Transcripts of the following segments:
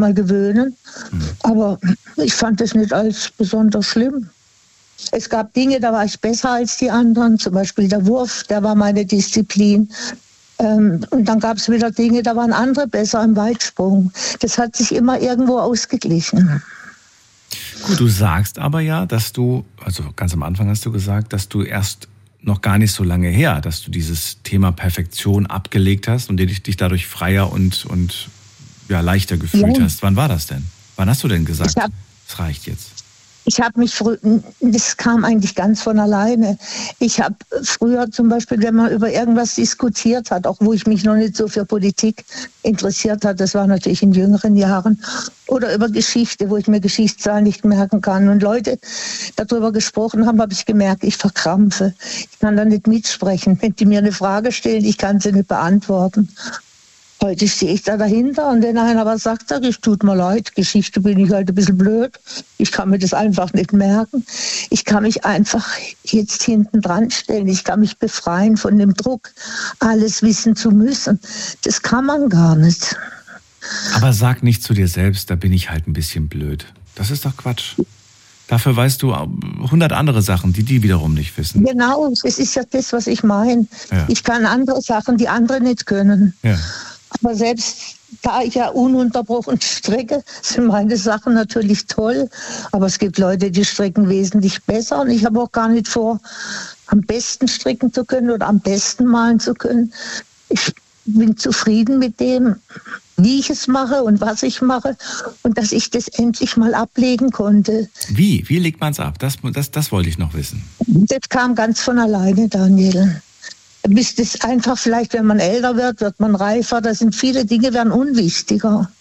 mal gewöhnen. Aber ich fand es nicht als besonders schlimm. Es gab Dinge, da war ich besser als die anderen. Zum Beispiel der Wurf, der war meine Disziplin. Und dann gab es wieder Dinge, da waren andere besser im Weitsprung. Das hat sich immer irgendwo ausgeglichen. Gut, du sagst aber ja, dass du, also ganz am Anfang hast du gesagt, dass du erst noch gar nicht so lange her, dass du dieses Thema Perfektion abgelegt hast und dich dadurch freier und ja, leichter gefühlt hast. Wann war das denn? Wann hast du denn gesagt, es reicht jetzt? Ich habe mich das kam eigentlich ganz von alleine. Ich habe früher zum Beispiel, wenn man über irgendwas diskutiert hat, auch wo ich mich noch nicht so für Politik interessiert hat, das war natürlich in jüngeren Jahren, oder über Geschichte, wo ich mir Geschichtszahlen nicht merken kann und Leute darüber gesprochen haben, habe ich gemerkt, ich verkrampfe. Ich kann da nicht mitsprechen. Wenn die mir eine Frage stellen, ich kann sie nicht beantworten. Heute stehe ich da dahinter und wenn einer was sagt, sage ich, tut mir leid, Geschichte bin ich halt ein bisschen blöd. Ich kann mir das einfach nicht merken. Ich kann mich einfach jetzt hinten dran stellen. Ich kann mich befreien von dem Druck, alles wissen zu müssen. Das kann man gar nicht. Aber sag nicht zu dir selbst, da bin ich halt ein bisschen blöd. Das ist doch Quatsch. Dafür weißt du 100 andere Sachen, die wiederum nicht wissen. Genau, das ist ja das, was ich meine. Ja. Ich kann andere Sachen, die andere nicht können. Ja. Aber selbst da ich ja ununterbrochen stricke, sind meine Sachen natürlich toll. Aber es gibt Leute, die stricken wesentlich besser. Und ich habe auch gar nicht vor, am besten stricken zu können oder am besten malen zu können. Ich bin zufrieden mit dem, wie ich es mache und was ich mache. Und dass ich das endlich mal ablegen konnte. Wie? Wie legt man es ab? Das wollte ich noch wissen. Das kam ganz von alleine, Daniel. Bis das einfach vielleicht, wenn man älter wird man reifer. Da sind viele Dinge, werden unwichtiger.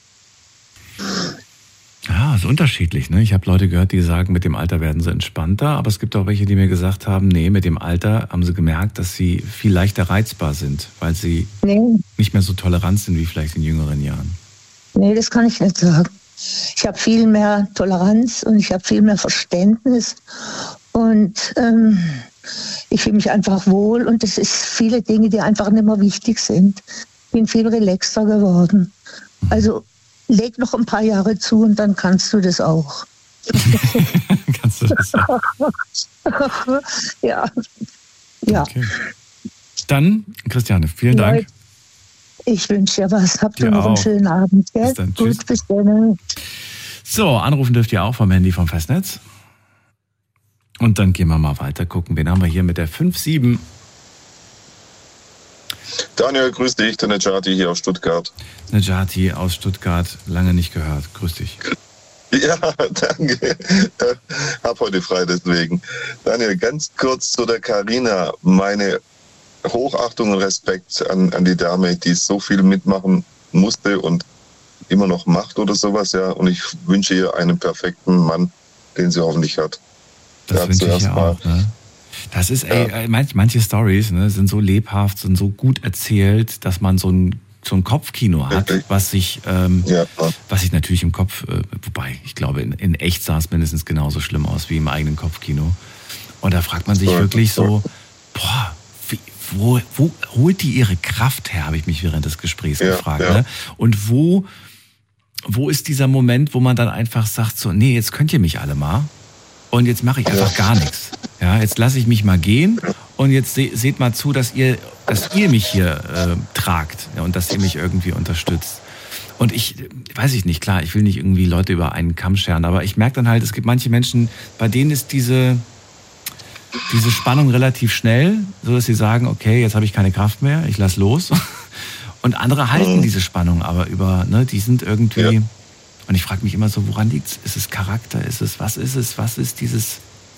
Ja, ist unterschiedlich. Ne? Ich habe Leute gehört, die sagen, mit dem Alter werden sie entspannter. Aber es gibt auch welche, die mir gesagt haben, nee, mit dem Alter haben sie gemerkt, dass sie viel leichter reizbar sind, weil sie nicht mehr so tolerant sind wie vielleicht in jüngeren Jahren. Nee, das kann ich nicht sagen. Ich habe viel mehr Toleranz und ich habe viel mehr Verständnis. Und ich fühle mich einfach wohl und es ist viele Dinge, die einfach nicht mehr wichtig sind. Ich bin viel relaxter geworden. Also leg noch ein paar Jahre zu und dann kannst du das auch. Kannst du das auch? Ja. Okay. Dann, Christiane, vielen Dank. Ich wünsche dir was. Habt ihr Dir noch einen auch. schönen Abend. Gell? Bis dann. Tschüss. Gut, bis dann. So, anrufen dürft ihr auch vom Handy vom Festnetz. Und dann gehen wir mal weiter gucken. Wen haben wir hier mit der 5-7? Daniel, grüß dich, der Nejati hier aus Stuttgart. Nejati aus Stuttgart, lange nicht gehört. Grüß dich. Ja, danke. Hab heute frei deswegen. Daniel, ganz kurz zu der Carina. Meine Hochachtung und Respekt an die Dame, die so viel mitmachen musste und immer noch macht oder sowas, ja. Und ich wünsche ihr einen perfekten Mann, den sie hoffentlich hat. Das wünsche ich ja auch, ne? Das ist, manche Storys, ne, sind so lebhaft, sind so gut erzählt, dass man so ein Kopfkino hat, was sich natürlich im Kopf, wobei, ich glaube, in echt sah es mindestens genauso schlimm aus wie im eigenen Kopfkino. Und da fragt man sich wirklich so, boah, wo holt die ihre Kraft her, habe ich mich während des Gesprächs gefragt. Ja. Ne? Und wo ist dieser Moment, wo man dann einfach sagt so, nee, jetzt könnt ihr mich alle mal. Und jetzt mache ich einfach gar nichts. Ja, jetzt lasse ich mich mal gehen und jetzt seht mal zu, dass ihr mich hier tragt, ja, und dass ihr mich irgendwie unterstützt. Und weiß ich nicht, klar, ich will nicht irgendwie Leute über einen Kamm scheren, aber ich merke dann halt, es gibt manche Menschen, bei denen ist diese Spannung relativ schnell, so dass sie sagen, okay, jetzt habe ich keine Kraft mehr, ich lass los. Und andere halten diese Spannung aber über, ne, die sind irgendwie... Ja. Und ich frage mich immer so, woran liegt's? Ist es Charakter? Was ist es? Was ist dieses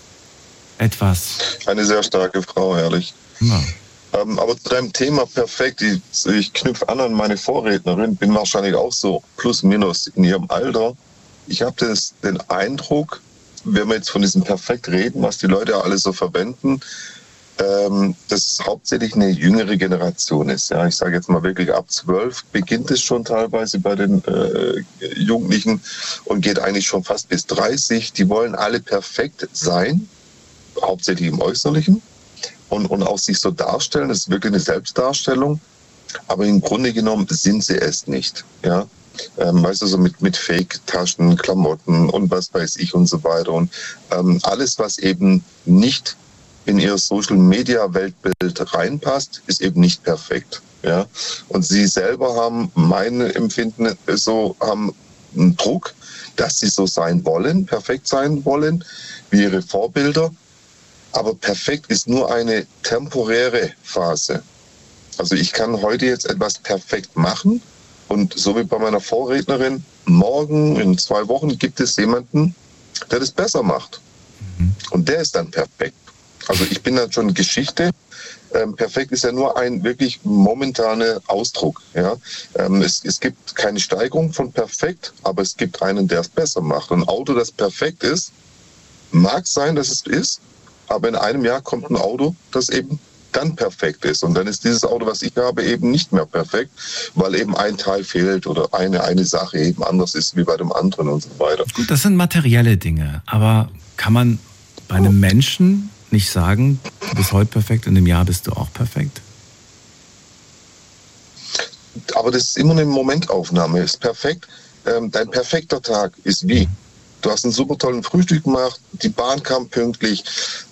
etwas? Eine sehr starke Frau, ehrlich. Ja. Aber zu deinem Thema perfekt. Ich knüpfe an meine Vorrednerin, bin wahrscheinlich auch so plus minus in ihrem Alter. Ich habe den Eindruck, wenn wir jetzt von diesem Perfekt reden, was die Leute alles so verwenden, dass es hauptsächlich eine jüngere Generation ist. Ja, ich sage jetzt mal wirklich ab 12 beginnt es schon teilweise bei den Jugendlichen und geht eigentlich schon fast bis 30. Die wollen alle perfekt sein, hauptsächlich im Äußerlichen und auch sich so darstellen. Das ist wirklich eine Selbstdarstellung, aber im Grunde genommen sind sie es nicht. Ja, weißt du, so mit Fake-Taschen, Klamotten und was weiß ich und so weiter. Und alles, was eben nicht in ihr Social-Media-Weltbild reinpasst, ist eben nicht perfekt. Ja? Und sie selber haben, mein Empfinden so, haben einen Druck, dass sie so sein wollen, perfekt sein wollen, wie ihre Vorbilder. Aber perfekt ist nur eine temporäre Phase. Also ich kann heute jetzt etwas perfekt machen und so wie bei meiner Vorrednerin, morgen, in 2 Wochen gibt es jemanden, der das besser macht. Und der ist dann perfekt. Also ich bin dann schon Geschichte. Perfekt ist ja nur ein wirklich momentaner Ausdruck. Ja? Es gibt keine Steigerung von perfekt, aber es gibt einen, der es besser macht. Ein Auto, das perfekt ist, mag sein, dass es ist, aber in einem Jahr kommt ein Auto, das eben dann perfekt ist. Und dann ist dieses Auto, was ich habe, eben nicht mehr perfekt, weil eben ein Teil fehlt oder eine Sache eben anders ist wie bei dem anderen und so weiter. Gut, das sind materielle Dinge, aber kann man bei einem Menschen nicht sagen, du bist heute perfekt, in einem Jahr bist du auch perfekt? Aber das ist immer eine Momentaufnahme. Ist perfekt. Dein perfekter Tag ist wie? Du hast einen super tollen Frühstück gemacht, die Bahn kam pünktlich,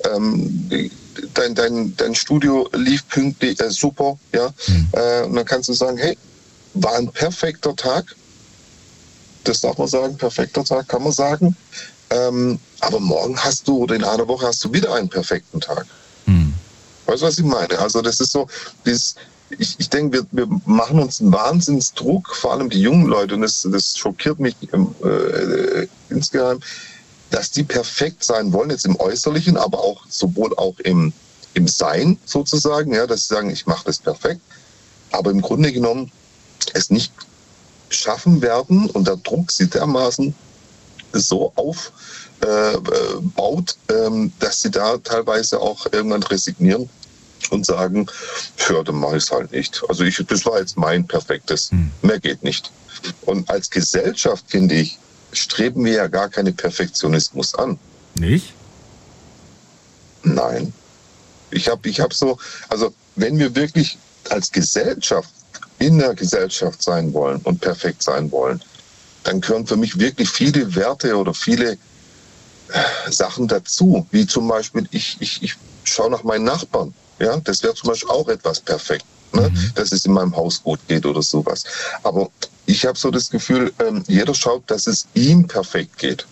dein Studio lief pünktlich, super, ja. Und dann kannst du sagen, hey, war ein perfekter Tag. Das darf man sagen, perfekter Tag kann man sagen. Aber morgen hast du, oder in einer Woche hast du wieder einen perfekten Tag. Weißt du, was ich meine? Also das ist so, ich denke, wir machen uns einen Wahnsinnsdruck, vor allem die jungen Leute, und das schockiert mich insgeheim, dass die perfekt sein wollen, jetzt im Äußerlichen, aber auch sowohl auch im Sein sozusagen, ja, dass sie sagen, ich mache das perfekt, aber im Grunde genommen es nicht schaffen werden und der Druck sie dermaßen so aufbaut, dass sie da teilweise auch irgendwann resignieren und sagen, ja, dann mache ich es halt nicht. Also das war jetzt mein perfektes, mehr geht nicht. Und als Gesellschaft, finde ich, streben wir ja gar keinen Perfektionismus an. Nicht? Nein. Ich hab so, also wenn wir wirklich als Gesellschaft in der Gesellschaft sein wollen und perfekt sein wollen, dann gehören für mich wirklich viele Werte oder viele Sachen dazu, wie zum Beispiel, ich schaue nach meinen Nachbarn. Ja, das wäre zum Beispiel auch etwas perfekt, ne? Dass es in meinem Haus gut geht oder sowas. Aber ich habe so das Gefühl, jeder schaut, dass es ihm perfekt geht.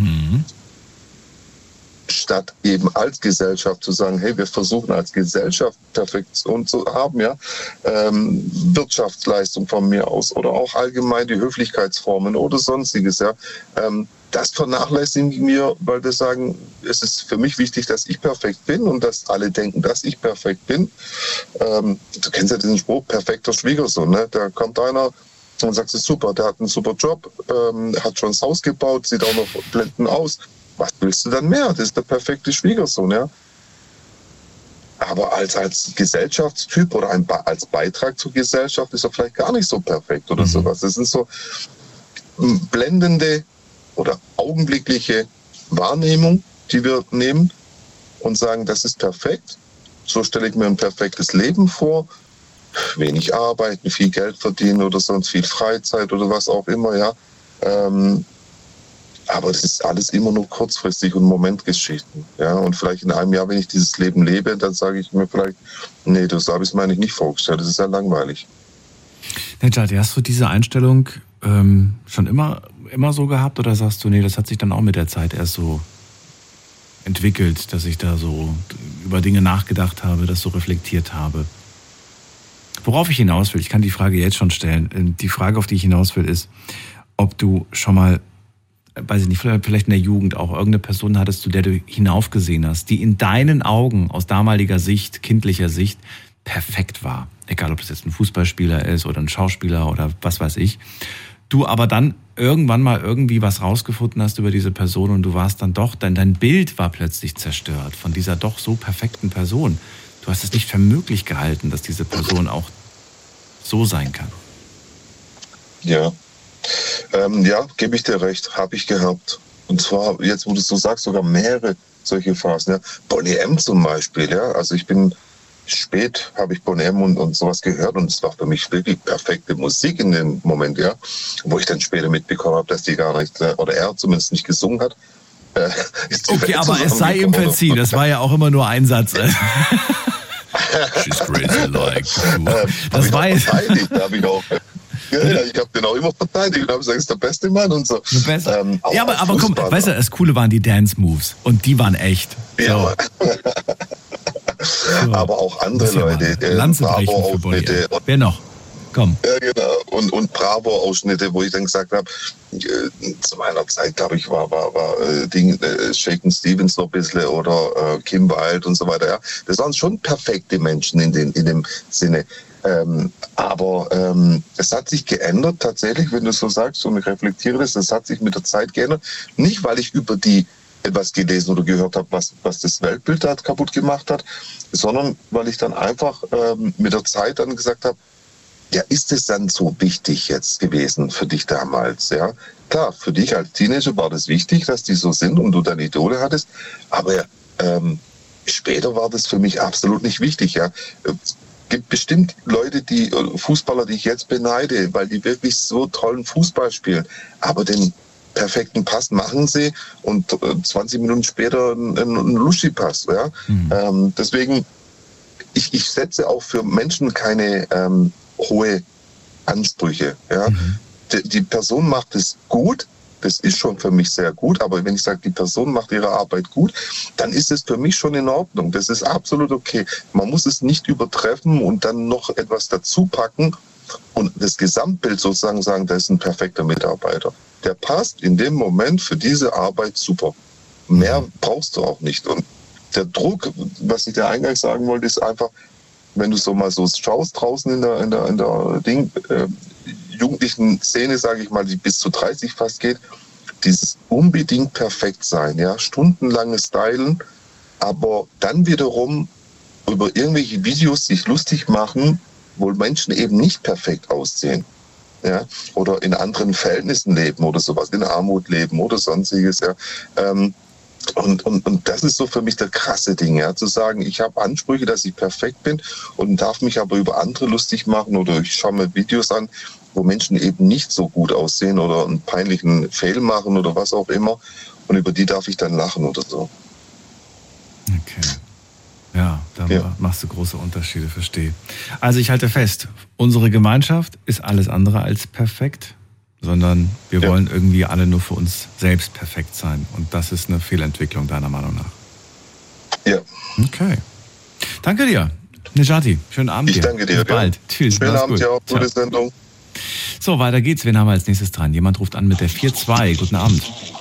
Statt eben als Gesellschaft zu sagen, hey, wir versuchen als Gesellschaft Perfektion zu haben, ja, Wirtschaftsleistung von mir aus oder auch allgemein die Höflichkeitsformen oder sonstiges, ja. Das vernachlässigen wir, weil wir sagen, es ist für mich wichtig, dass ich perfekt bin und dass alle denken, dass ich perfekt bin. Du kennst ja diesen Spruch, perfekter Schwiegersohn, ne? Da kommt einer und sagt, super, der hat einen super Job, hat schon das Haus gebaut, sieht auch noch blendend aus. Was willst du dann mehr? Das ist der perfekte Schwiegersohn, ja. Aber als Gesellschaftstyp oder als Beitrag zur Gesellschaft ist er vielleicht gar nicht so perfekt oder sowas. Das sind so blendende oder augenblickliche Wahrnehmung, die wir nehmen und sagen, das ist perfekt. So stelle ich mir ein perfektes Leben vor. Wenig arbeiten, viel Geld verdienen oder sonst viel Freizeit oder was auch immer, ja. Aber das ist alles immer nur kurzfristig und Momentgeschichten. Ja? Und vielleicht in einem Jahr, wenn ich dieses Leben lebe, dann sage ich mir vielleicht, nee, das habe ich mir eigentlich nicht vorgestellt. Das ist ja langweilig. Nejati, hast du diese Einstellung schon immer so gehabt oder sagst du, nee, das hat sich dann auch mit der Zeit erst so entwickelt, dass ich da so über Dinge nachgedacht habe, das so reflektiert habe? Worauf ich hinaus will, ich kann die Frage jetzt schon stellen. Die Frage, auf die ich hinaus will, ist, ob du schon mal, weiß ich nicht, vielleicht in der Jugend auch irgendeine Person hattest, zu der du hinaufgesehen hast, die in deinen Augen aus damaliger Sicht, kindlicher Sicht, perfekt war. Egal, ob das jetzt ein Fußballspieler ist oder ein Schauspieler oder was weiß ich. Du aber dann irgendwann mal irgendwie was rausgefunden hast über diese Person und du warst dann doch, dein Bild war plötzlich zerstört von dieser doch so perfekten Person. Du hast es nicht für möglich gehalten, dass diese Person auch so sein kann. Ja. Ja, gebe ich dir recht, habe ich gehabt. Und zwar, jetzt wo du es so sagst, sogar mehrere solche Phasen. Ja. Boney M. zum Beispiel, ja. Also ich bin spät habe ich Bonhomme und sowas gehört und es war für mich wirklich perfekte Musik in dem Moment, ja, wo ich dann später mitbekommen habe, dass die gar nicht, oder er zumindest nicht gesungen hat. Okay, aber es sei ihm verziehen, das war ja auch immer nur ein Satz. She's crazy like. Das war jetzt. Ich habe den auch immer verteidigt und habe gesagt, es ist der beste Mann und so. Ja, aber komm, weißt du, das Coole waren die Dance-Moves und die waren echt. So. Ja. So. Aber auch andere Leute. Bravo für Bonnier. Wer noch? Komm. Ja, genau. Und Bravo-Ausschnitte, wo ich dann gesagt habe, zu meiner Zeit, glaube ich, war Shaken Stevens so ein bisschen oder Kim Wilde und so weiter. Ja. Das waren schon perfekte Menschen in dem Sinne. Aber es hat sich geändert tatsächlich, wenn du so sagst und ich reflektiere das hat sich mit der Zeit geändert. Nicht, weil ich über die etwas gelesen oder gehört habe, was das Weltbild da kaputt gemacht hat, sondern weil ich dann einfach mit der Zeit dann gesagt habe, ja, ist es dann so wichtig jetzt gewesen für dich damals? Ja, klar, für dich als Teenager war das wichtig, dass die so sind und du deine Idole hattest, aber später war das für mich absolut nicht wichtig. Ja, es gibt bestimmt Leute, Fußballer, die ich jetzt beneide, weil die wirklich so tollen Fußball spielen, aber den perfekten Pass machen sie und 20 Minuten später einen Luschi-Pass. Ja? Deswegen, ich setze auch für Menschen keine hohe Ansprüche. Ja? Die Person macht es gut, das ist schon für mich sehr gut, aber wenn ich sage, die Person macht ihre Arbeit gut, dann ist es für mich schon in Ordnung. Das ist absolut okay. Man muss es nicht übertreffen und dann noch etwas dazu packen und das Gesamtbild sozusagen sagen, da ist ein perfekter Mitarbeiter. Der passt in dem Moment für diese Arbeit super. Mehr brauchst du auch nicht. Und der Druck, was ich dir eingangs sagen wollte, ist einfach, wenn du so mal so schaust draußen in der jugendlichen Szene, sage ich mal, die bis zu 30 fast geht, dieses unbedingt perfekt sein, ja, stundenlanges Stylen, aber dann wiederum über irgendwelche Videos sich lustig machen, wo Menschen eben nicht perfekt aussehen. Ja, oder in anderen Verhältnissen leben oder sowas, in Armut leben oder sonstiges. Ja. Und das ist so für mich der krasse Ding, ja, zu sagen, ich habe Ansprüche, dass ich perfekt bin und darf mich aber über andere lustig machen oder ich schaue mir Videos an, wo Menschen eben nicht so gut aussehen oder einen peinlichen Fail machen oder was auch immer und über die darf ich dann lachen oder so. Okay. Ja, da machst du große Unterschiede, verstehe. Also ich halte fest, unsere Gemeinschaft ist alles andere als perfekt, sondern wir wollen irgendwie alle nur für uns selbst perfekt sein. Und das ist eine Fehlentwicklung deiner Meinung nach. Ja. Okay. Danke dir, Nejati. Schönen Abend dir. Ich danke dir. Bis bald. Tschüss. Schönen Abend, ja. Gute Sendung. So, weiter geht's. Wen haben wir als nächstes dran? Jemand ruft an mit der 4-2. Guten Abend.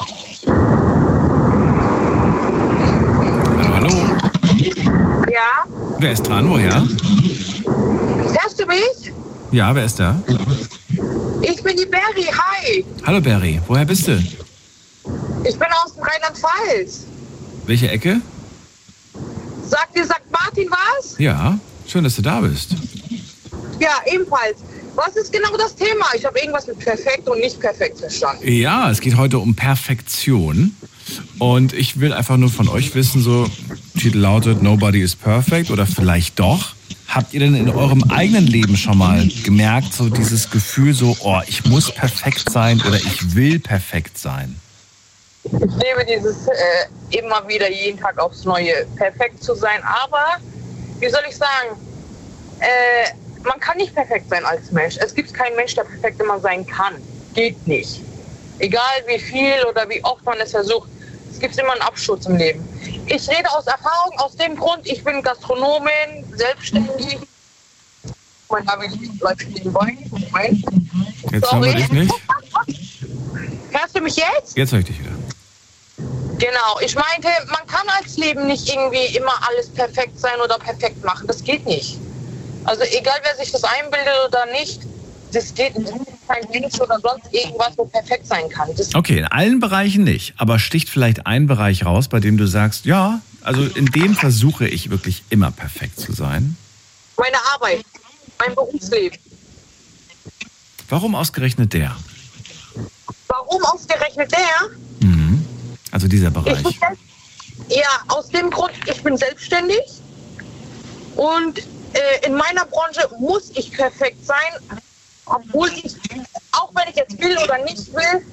Hallo. Ja. Wer ist dran? Woher? Hörst du mich? Ja, wer ist da? Ich bin die Berry. Hi. Hallo Berry. Woher bist du? Ich bin aus dem Rheinland-Pfalz. Welche Ecke? Sagt dir St. Martin was? Ja, schön, dass du da bist. Ja, ebenfalls. Was ist genau das Thema? Ich habe irgendwas mit perfekt und nicht perfekt verstanden. Ja, es geht heute um Perfektion. Und ich will einfach nur von euch wissen, so, Titel lautet Nobody is perfect oder vielleicht doch. Habt ihr denn in eurem eigenen Leben schon mal gemerkt, so dieses Gefühl so, oh, ich muss perfekt sein oder ich will perfekt sein? Ich lebe dieses immer wieder jeden Tag aufs Neue, perfekt zu sein. Aber, wie soll ich sagen, man kann nicht perfekt sein als Mensch. Es gibt keinen Mensch, der perfekt immer sein kann. Geht nicht. Egal wie viel oder wie oft man es versucht, es gibt immer einen Absturz im Leben. Ich rede aus Erfahrung, aus dem Grund, ich bin Gastronomin, selbstständig. Mein Name läuft stehen wollen. Jetzt hören wir dich nicht. Hörst du mich jetzt? Jetzt höre ich dich wieder. Genau, ich meinte, man kann als Leben nicht irgendwie immer alles perfekt sein oder perfekt machen. Das geht nicht. Also egal, wer sich das einbildet oder nicht, das geht nicht. Kein Mensch oder sonst irgendwas, wo perfekt sein kann. Okay, in allen Bereichen nicht. Aber sticht vielleicht ein Bereich raus, bei dem du sagst, ja, also in dem versuche ich wirklich immer perfekt zu sein? Meine Arbeit, mein Berufsleben. Warum ausgerechnet der? Warum ausgerechnet der? Mhm. Also dieser Bereich. Ja, aus dem Grund, ich bin selbstständig. Und in meiner Branche muss ich perfekt sein, obwohl ich, auch wenn ich jetzt will oder nicht will,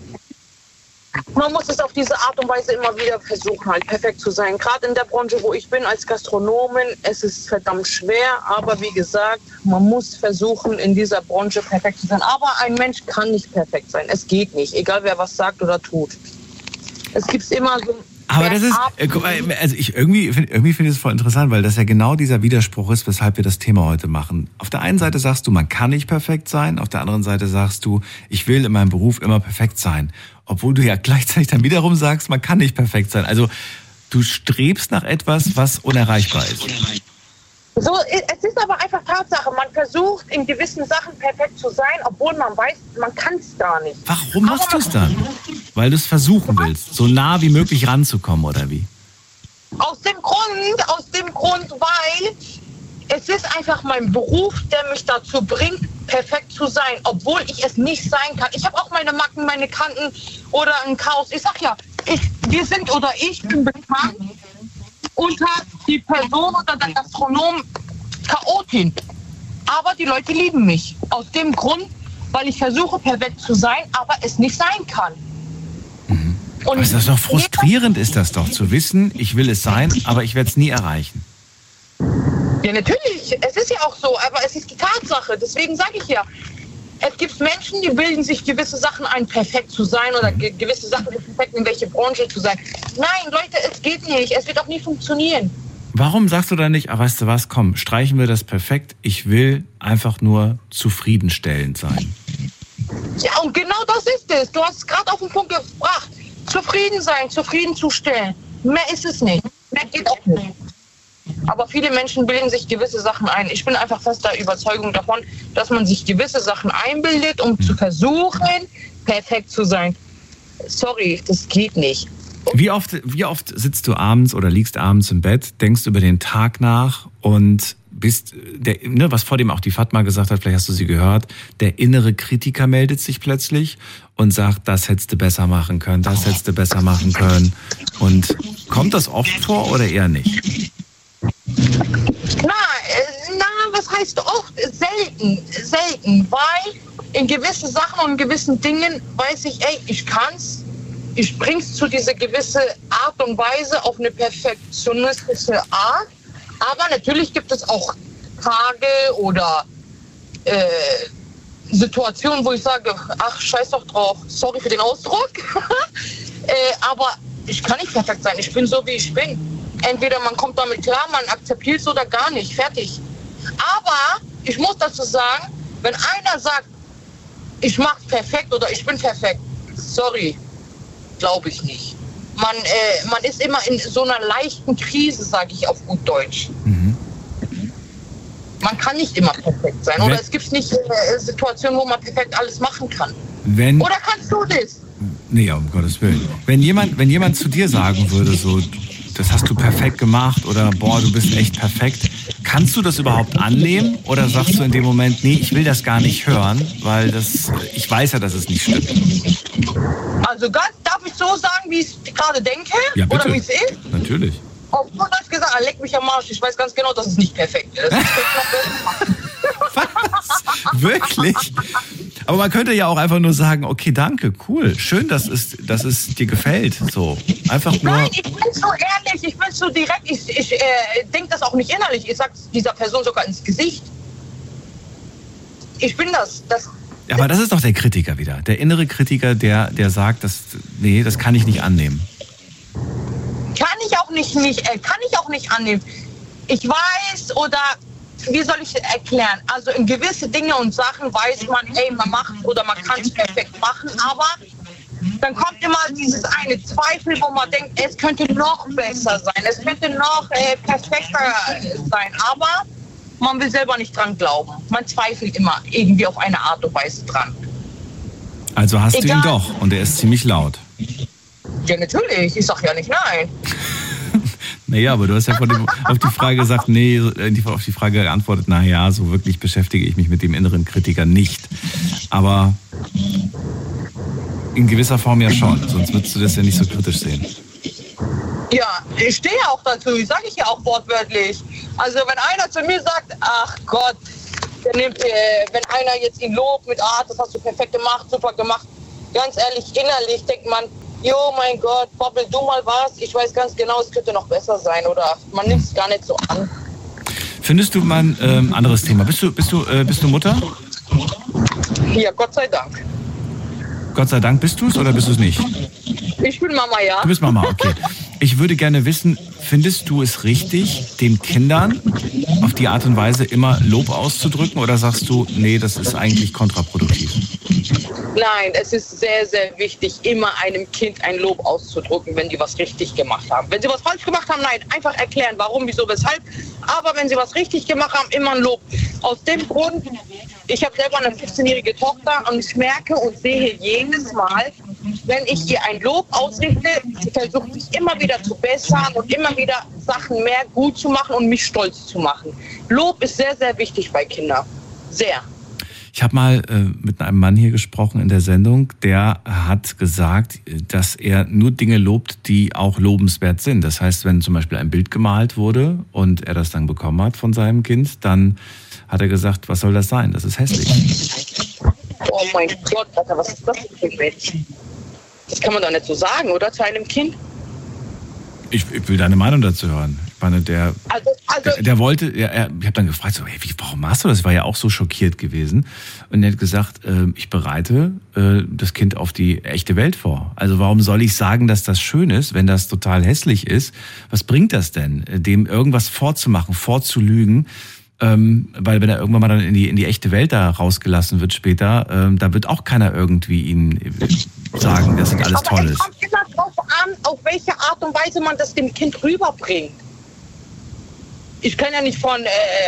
man muss es auf diese Art und Weise immer wieder versuchen, halt perfekt zu sein. Gerade in der Branche, wo ich bin als Gastronomin, es ist verdammt schwer, aber wie gesagt, man muss versuchen, in dieser Branche perfekt zu sein. Aber ein Mensch kann nicht perfekt sein. Es geht nicht, egal wer was sagt oder tut. Es gibt immer so... Aber das ist, also ich irgendwie finde ich es voll interessant, weil das ja genau dieser Widerspruch ist, weshalb wir das Thema heute machen. Auf der einen Seite sagst du, man kann nicht perfekt sein, auf der anderen Seite sagst du, ich will in meinem Beruf immer perfekt sein. Obwohl du ja gleichzeitig dann wiederum sagst, man kann nicht perfekt sein. Also du strebst nach etwas, was unerreichbar ist. So, es ist aber einfach Tatsache. Man versucht in gewissen Sachen perfekt zu sein, obwohl man weiß, man kann es gar nicht. Warum machst du es dann? Weil du es versuchen willst, so nah wie möglich ranzukommen, oder wie? Aus dem Grund, weil es ist einfach mein Beruf, der mich dazu bringt, perfekt zu sein, obwohl ich es nicht sein kann. Ich habe auch meine Macken, meine Kanten oder ein Chaos. Ich sag ja, ich bin bekannt unter die Person oder der Gastronom Chaotin. Aber die Leute lieben mich. Aus dem Grund, weil ich versuche, perfekt zu sein, aber es nicht sein kann. Mhm. Und aber ist das doch frustrierend, ist das doch, zu wissen, ich will es sein, aber ich werde es nie erreichen. Ja, natürlich. Es ist ja auch so, aber es ist die Tatsache. Deswegen sage ich ja, es gibt Menschen, die bilden sich gewisse Sachen ein, perfekt zu sein oder gewisse Sachen perfekt in welche Branche zu sein. Nein, Leute, es geht nicht. Es wird auch nie funktionieren. Warum sagst du da nicht, weißt du was, komm, streichen wir das perfekt. Ich will einfach nur zufriedenstellend sein. Ja, und genau das ist es. Du hast es gerade auf den Punkt gebracht. Zufrieden sein, zufriedenzustellen. Mehr ist es nicht. Mehr geht auch nicht. Aber viele Menschen bilden sich gewisse Sachen ein. Ich bin einfach fester Überzeugung davon, dass man sich gewisse Sachen einbildet, um zu versuchen, perfekt zu sein. Sorry, das geht nicht. Wie oft sitzt du abends oder liegst abends im Bett, denkst über den Tag nach und bist, was vor dem auch die Fatma gesagt hat, vielleicht hast du sie gehört, der innere Kritiker meldet sich plötzlich und sagt, das hättest du besser machen können, das hättest du besser machen können. Und kommt das oft vor oder eher nicht? Na, was heißt oft? Selten, weil in gewissen Sachen und gewissen Dingen weiß ich, ich kann's, ich bring's zu dieser gewissen Art und Weise auf eine perfektionistische Art, aber natürlich gibt es auch Tage oder Situationen, wo ich sage, ach, scheiß doch drauf, sorry für den Ausdruck, aber ich kann nicht perfekt sein, ich bin so, wie ich bin. Entweder man kommt damit klar, man akzeptiert es oder gar nicht. Fertig. Aber ich muss dazu sagen, wenn einer sagt, ich mach's perfekt oder ich bin perfekt, sorry, glaube ich nicht. Man ist immer in so einer leichten Krise, sage ich auf gut Deutsch. Mhm. Man kann nicht immer perfekt sein. Oder es gibt nicht Situationen, wo man perfekt alles machen kann. Oder kannst du das? Nee, um Gottes Willen. Wenn jemand zu dir sagen würde, so, das hast du perfekt gemacht oder boah, du bist echt perfekt, kannst du das überhaupt annehmen oder sagst du in dem Moment, nee, ich will das gar nicht hören, weil ich weiß ja, dass es nicht stimmt? Also darf ich so sagen, wie ich gerade denke? Ja, bitte. Oder wie es ist? Natürlich. Auf gut Deutsch gesagt, leck mich am Arsch, ich weiß ganz genau, dass es nicht perfekt ist. Was? Wirklich? Aber man könnte ja auch einfach nur sagen, okay, danke, cool, schön, dass es dir gefällt. So, einfach nur. Nein, ich bin so ehrlich, ich bin so direkt, ich denke das auch nicht innerlich. Ich sag's dieser Person sogar ins Gesicht. Ich bin das. Ja, aber das ist doch der Kritiker wieder. Der innere Kritiker, der sagt, nee, das kann ich nicht annehmen. Kann ich auch nicht annehmen. Ich weiß, oder wie soll ich erklären? Also in gewisse Dinge und Sachen weiß man, man macht oder man kann es perfekt machen, aber dann kommt immer dieses eine Zweifel, wo man denkt, es könnte noch besser sein, es könnte noch perfekter sein, aber man will selber nicht dran glauben. Man zweifelt immer irgendwie auf eine Art und Weise dran. Also hast du ihn doch und er ist ziemlich laut. Ja, natürlich. Ich sag ja nicht nein. Naja, aber du hast ja auf die Frage gesagt, nee, auf die Frage geantwortet, naja, so wirklich beschäftige ich mich mit dem inneren Kritiker nicht. Aber in gewisser Form ja schon, sonst würdest du das ja nicht so kritisch sehen. Ja, Ich stehe auch dazu, sage ich ja auch wortwörtlich. Also wenn einer zu mir sagt, ach Gott, wenn einer jetzt ihn lobt mit, das hast du perfekt gemacht, super gemacht, ganz ehrlich, innerlich denkt man, jo, mein Gott, babbel du mal was, ich weiß ganz genau, es könnte noch besser sein, oder man nimmt es gar nicht so an. Findest du mal ein anderes Thema? Bist du Mutter? Ja, Gott sei Dank. Gott sei Dank bist du es oder bist du es nicht? Ich bin Mama, ja. Du bist Mama, okay. Ich würde gerne wissen, findest du es richtig, den Kindern auf die Art und Weise immer Lob auszudrücken oder sagst du, nee, das ist eigentlich kontraproduktiv? Nein, es ist sehr, sehr wichtig, immer einem Kind ein Lob auszudrücken, wenn die was richtig gemacht haben. Wenn sie was falsch gemacht haben, nein, einfach erklären, warum, wieso, weshalb. Aber wenn sie was richtig gemacht haben, immer ein Lob. Aus dem Grund, ich habe selber eine 15-jährige Tochter und ich merke und sehe jedes Mal, wenn ich ihr ein Lob ausrichte, sie versucht sich immer wieder zu bessern und immer wieder Sachen mehr gut zu machen und mich stolz zu machen. Lob ist sehr, sehr wichtig bei Kindern. Sehr. Ich habe mal mit einem Mann hier gesprochen in der Sendung, der hat gesagt, dass er nur Dinge lobt, die auch lobenswert sind. Das heißt, wenn zum Beispiel ein Bild gemalt wurde und er das dann bekommen hat von seinem Kind, dann hat er gesagt, was soll das sein? Das ist hässlich. Oh mein Gott, Alter, was ist das für ein Mensch? Das kann man doch nicht so sagen, oder? Zu einem Kind? Ich will deine Meinung dazu hören. Ich meine, der wollte, ich habe dann gefragt, so, hey, warum machst du das? Ich war ja auch so schockiert gewesen. Und er hat gesagt, ich bereite das Kind auf die echte Welt vor. Also warum soll ich sagen, dass das schön ist, wenn das total hässlich ist? Was bringt das denn, dem irgendwas vorzumachen, vorzulügen? Weil wenn er irgendwann mal dann in die echte Welt da rausgelassen wird später, da wird auch keiner irgendwie ihm sagen, dass das alles toll ist. Aber es kommt immer drauf an, auf welche Art und Weise man das dem Kind rüberbringt. Ich kann ja nicht von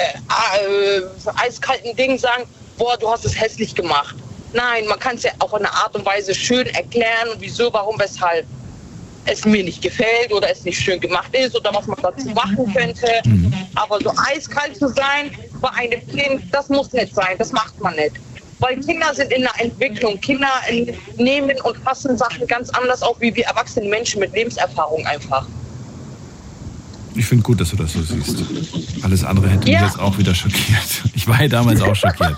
eiskalten Dingen sagen, boah, du hast es hässlich gemacht. Nein, man kann es ja auf eine Art und Weise schön erklären, wieso, warum, weshalb es mir nicht gefällt oder es nicht schön gemacht ist oder was man dazu machen könnte. Aber so eiskalt zu sein bei einem Kind, das muss nicht sein, das macht man nicht. Weil Kinder sind in der Entwicklung. Kinder nehmen und fassen Sachen ganz anders auf, wie wir erwachsene Menschen mit Lebenserfahrung einfach. Ich finde gut, dass du das so siehst. Alles andere hätte mich jetzt auch wieder schockiert. Ich war ja damals auch schockiert.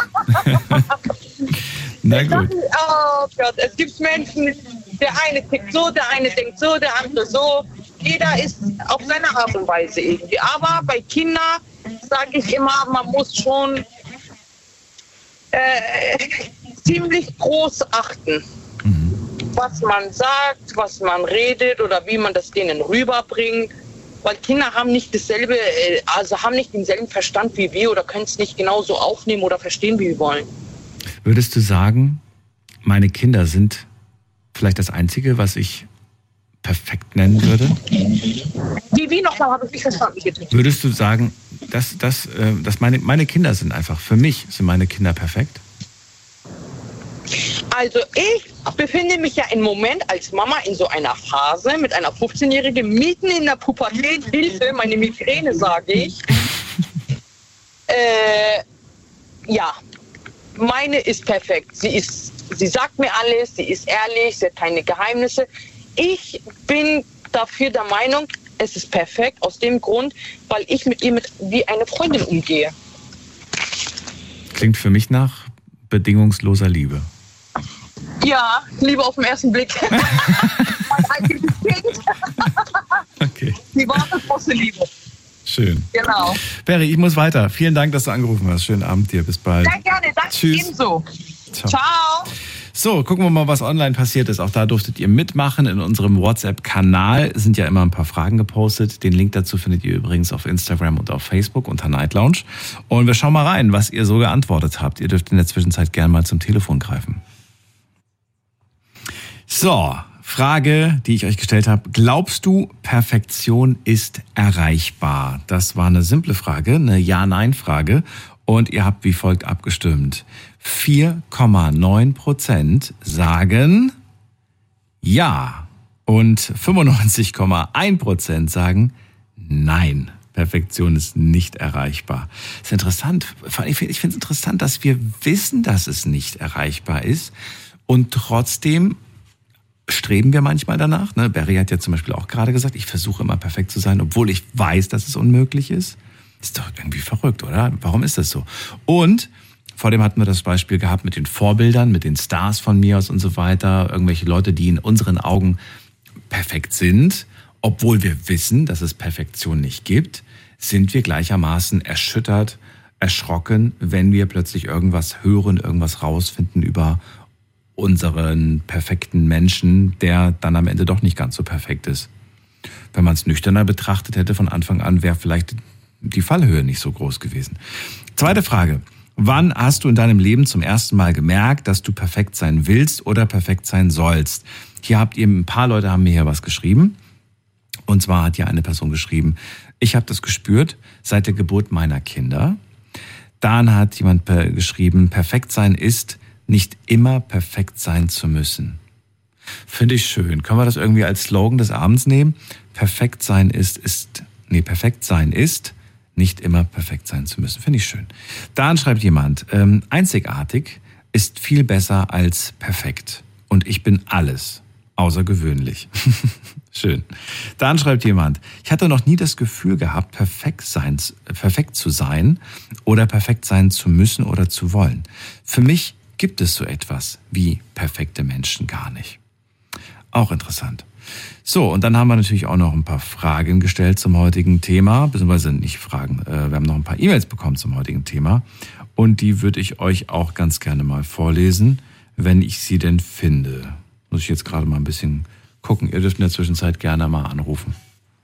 Na gut. Oh Gott, es gibt Menschen, der eine tickt so, der eine denkt so, der andere so. Jeder ist auf seine Art und Weise irgendwie. Aber bei Kindern sage ich immer, man muss schon ziemlich groß achten, was man sagt, was man redet oder wie man das denen rüberbringt. Weil Kinder haben nicht dasselbe, also haben nicht denselben Verstand wie wir oder können es nicht genauso aufnehmen oder verstehen, wie wir wollen. Würdest du sagen, meine Kinder sind vielleicht das Einzige, was ich perfekt nennen würde? Wie nochmal, habe ich nicht verstanden. Würdest du sagen, dass meine Kinder sind einfach, für mich sind meine Kinder perfekt? Also ich befinde mich ja im Moment als Mama in so einer Phase mit einer 15-Jährigen mitten in der Pubertät. Hilfe, meine Migräne, sage ich. Ja, meine ist perfekt. Sie sagt mir alles, sie ist ehrlich, sie hat keine Geheimnisse. Ich bin dafür der Meinung, es ist perfekt aus dem Grund, weil ich mit ihr wie eine Freundin umgehe. Klingt für mich nach bedingungsloser Liebe. Ja, Liebe auf den ersten Blick. Mein eigenes Kind. Okay. Die wahre große Liebe. Schön. Genau. Peri, ich muss weiter. Vielen Dank, dass du angerufen hast. Schönen Abend dir. Bis bald. Sehr gerne. Danke. Tschüss. Ebenso. Ciao. So, gucken wir mal, was online passiert ist. Auch da durftet ihr mitmachen. In unserem WhatsApp-Kanal sind ja immer ein paar Fragen gepostet. Den Link dazu findet ihr übrigens auf Instagram und auf Facebook unter Night Lounge. Und wir schauen mal rein, was ihr so geantwortet habt. Ihr dürft in der Zwischenzeit gerne mal zum Telefon greifen. So, Frage, die ich euch gestellt habe. Glaubst du, Perfektion ist erreichbar? Das war eine simple Frage, eine Ja-Nein-Frage. Und ihr habt wie folgt abgestimmt. 4,9% sagen ja und 95,1% sagen nein. Perfektion ist nicht erreichbar. Das ist interessant. Ich finde es interessant, dass wir wissen, dass es nicht erreichbar ist und trotzdem streben wir manchmal danach. Ne? Barry hat ja zum Beispiel auch gerade gesagt, ich versuche immer perfekt zu sein, obwohl ich weiß, dass es unmöglich ist. Ist doch irgendwie verrückt, oder? Warum ist das so? Und vor dem hatten wir das Beispiel gehabt mit den Vorbildern, mit den Stars von mir aus und so weiter. Irgendwelche Leute, die in unseren Augen perfekt sind, obwohl wir wissen, dass es Perfektion nicht gibt, sind wir gleichermaßen erschüttert, erschrocken, wenn wir plötzlich irgendwas hören, irgendwas rausfinden über unseren perfekten Menschen, der dann am Ende doch nicht ganz so perfekt ist. Wenn man es nüchterner betrachtet hätte von Anfang an, wäre vielleicht die Fallhöhe nicht so groß gewesen. Zweite Frage. Wann hast du in deinem Leben zum ersten Mal gemerkt, dass du perfekt sein willst oder perfekt sein sollst? Hier habt ihr, ein paar Leute haben mir hier was geschrieben. Und zwar hat hier eine Person geschrieben, ich habe das gespürt seit der Geburt meiner Kinder. Dann hat jemand geschrieben, perfekt sein ist, nicht immer perfekt sein zu müssen. Finde ich schön. Können wir das irgendwie als Slogan des Abends nehmen? Perfekt sein ist, nicht immer perfekt sein zu müssen. Finde ich schön. Dann schreibt jemand, einzigartig ist viel besser als perfekt. Und ich bin alles außergewöhnlich. Schön. Dann schreibt jemand, ich hatte noch nie das Gefühl gehabt, perfekt zu sein oder perfekt sein zu müssen oder zu wollen. Für mich gibt es so etwas wie perfekte Menschen gar nicht. Auch interessant. So, und dann haben wir natürlich auch noch ein paar Fragen gestellt zum heutigen Thema, beziehungsweise nicht Fragen, wir haben noch ein paar E-Mails bekommen zum heutigen Thema und die würde ich euch auch ganz gerne mal vorlesen, wenn ich sie denn finde. Muss ich jetzt gerade mal ein bisschen gucken, ihr dürft in der Zwischenzeit gerne mal anrufen.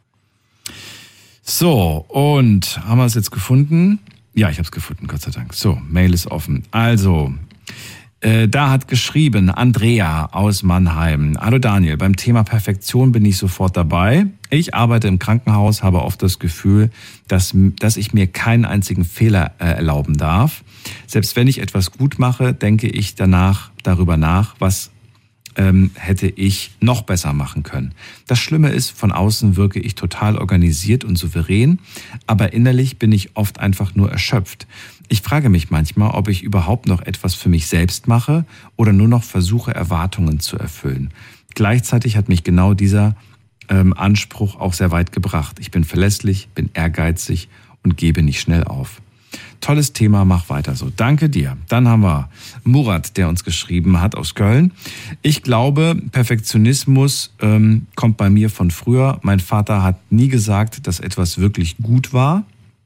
So, und haben wir es jetzt gefunden? Ja, ich habe es gefunden, Gott sei Dank. So, Mail ist offen. Also, da hat geschrieben Andrea aus Mannheim. Hallo Daniel, beim Thema Perfektion bin ich sofort dabei. Ich arbeite im Krankenhaus, habe oft das Gefühl, dass ich mir keinen einzigen Fehler erlauben darf. Selbst wenn ich etwas gut mache, denke ich darüber nach, was hätte ich noch besser machen können. Das Schlimme ist, von außen wirke ich total organisiert und souverän, aber innerlich bin ich oft einfach nur erschöpft. Ich frage mich manchmal, ob ich überhaupt noch etwas für mich selbst mache oder nur noch versuche, Erwartungen zu erfüllen. Gleichzeitig hat mich genau dieser Anspruch auch sehr weit gebracht. Ich bin verlässlich, bin ehrgeizig und gebe nicht schnell auf. Tolles Thema, mach weiter so. Danke dir. Dann haben wir Murat, der uns geschrieben hat aus Köln. Ich glaube, Perfektionismus kommt bei mir von früher. Mein Vater hat nie gesagt, dass etwas wirklich gut war.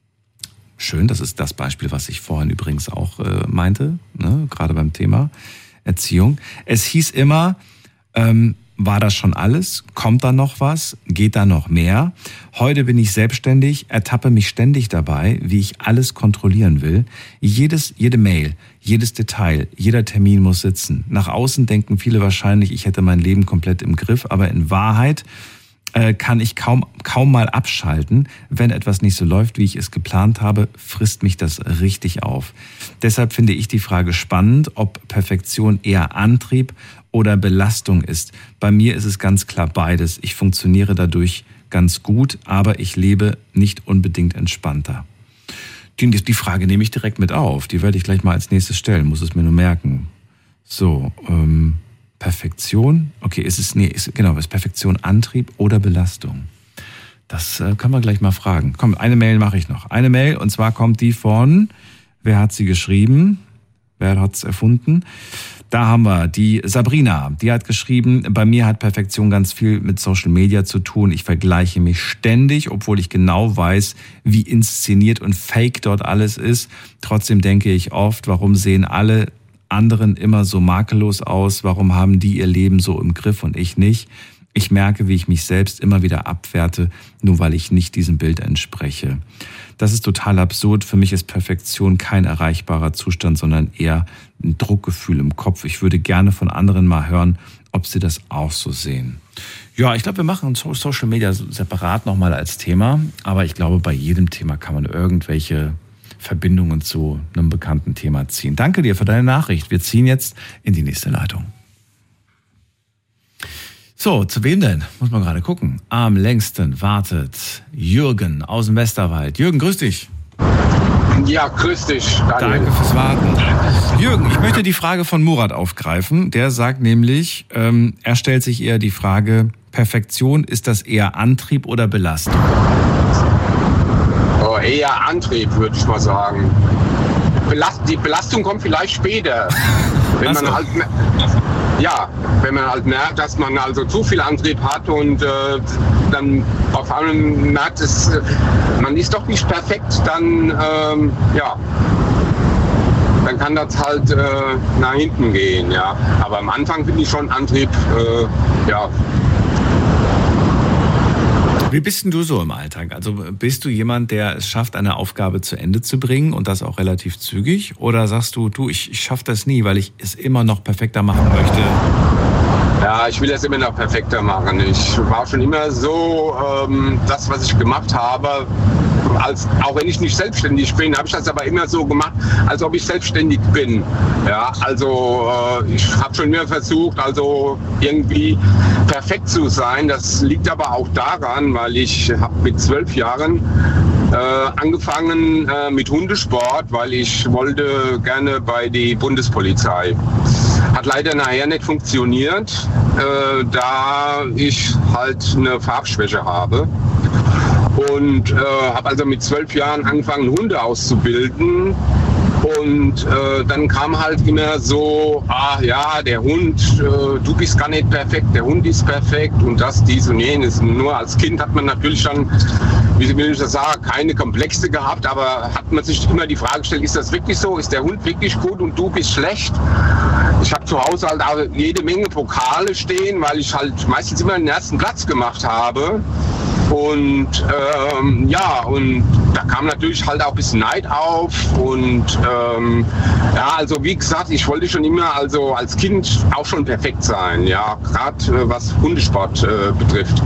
Schön, das ist das Beispiel, was ich vorhin übrigens auch meinte, ne? Gerade beim Thema Erziehung. Es hieß immer, war das schon alles? Kommt da noch was? Geht da noch mehr? Heute bin ich selbstständig, ertappe mich ständig dabei, wie ich alles kontrollieren will. Jede Mail, jedes Detail, jeder Termin muss sitzen. Nach außen denken viele wahrscheinlich, ich hätte mein Leben komplett im Griff, aber in Wahrheit kann ich kaum mal abschalten. Wenn etwas nicht so läuft, wie ich es geplant habe, frisst mich das richtig auf. Deshalb finde ich die Frage spannend, ob Perfektion eher Antrieb oder Belastung ist. Bei mir ist es ganz klar beides. Ich funktioniere dadurch ganz gut, aber ich lebe nicht unbedingt entspannter. Die Frage nehme ich direkt mit auf. Die werde ich gleich mal als nächstes stellen, muss es mir nur merken. So, Perfektion? Okay, ist Perfektion Antrieb oder Belastung? Das können wir gleich mal fragen. Komm, eine Mail mache ich noch. Eine Mail, und zwar kommt die von, wer hat sie geschrieben? Wer hat es erfunden? Da haben wir die Sabrina, die hat geschrieben, bei mir hat Perfektion ganz viel mit Social Media zu tun. Ich vergleiche mich ständig, obwohl ich genau weiß, wie inszeniert und fake dort alles ist. Trotzdem denke ich oft, warum sehen alle anderen immer so makellos aus? Warum haben die ihr Leben so im Griff und ich nicht? Ich merke, wie ich mich selbst immer wieder abwerte, nur weil ich nicht diesem Bild entspreche. Das ist total absurd. Für mich ist Perfektion kein erreichbarer Zustand, sondern eher ein Druckgefühl im Kopf. Ich würde gerne von anderen mal hören, ob sie das auch so sehen. Ja, ich glaube, wir machen Social Media separat nochmal als Thema. Aber ich glaube, bei jedem Thema kann man irgendwelche Verbindungen zu einem bekannten Thema ziehen. Danke dir für deine Nachricht. Wir ziehen jetzt in die nächste Leitung. So, zu wem denn? Muss man gerade gucken. Am längsten wartet Jürgen aus dem Westerwald. Jürgen, grüß dich. Ja, grüß dich, Daniel. Danke fürs Warten. Jürgen, ich möchte die Frage von Murat aufgreifen. Der sagt nämlich, er stellt sich eher die Frage, Perfektion, ist das eher Antrieb oder Belastung? Oh, eher Antrieb, würde ich mal sagen. Die Belastung kommt vielleicht später. Wenn man halt, wenn man halt merkt, dass man also zu viel Antrieb hat und dann auf einmal merkt, man ist doch nicht perfekt, dann dann kann das halt nach hinten gehen, ja. Aber am Anfang finde ich schon Antrieb, Wie bist denn du so im Alltag? Also bist du jemand, der es schafft, eine Aufgabe zu Ende zu bringen und das auch relativ zügig? Oder sagst du, ich schaffe das nie, weil ich es immer noch perfekter machen möchte? Ja, ich will das immer noch perfekter machen. Ich war schon immer so, das, was ich gemacht habe, auch wenn ich nicht selbstständig bin, habe ich das aber immer so gemacht, als ob ich selbstständig bin. Ja, also ich habe schon immer versucht, also irgendwie perfekt zu sein. Das liegt aber auch daran, weil ich habe mit 12 Jahren angefangen mit Hundesport, weil ich wollte gerne bei die Bundespolizei. Hat leider nachher nicht funktioniert, da ich halt eine Farbschwäche habe. Und habe also mit 12 Jahren angefangen, Hunde auszubilden. Und dann kam halt immer so, der Hund, du bist gar nicht perfekt, der Hund ist perfekt und das, dies und jenes. Nur als Kind hat man natürlich dann, wie will ich das sagen, keine Komplexe gehabt, aber hat man sich immer die Frage gestellt, ist das wirklich so? Ist der Hund wirklich gut und du bist schlecht? Ich habe zu Hause halt auch jede Menge Pokale stehen, weil ich halt meistens immer den ersten Platz gemacht habe. Und und da kam natürlich halt auch ein bisschen Neid auf und also wie gesagt, ich wollte schon immer also als Kind auch schon perfekt sein, ja, gerade was Hundesport betrifft.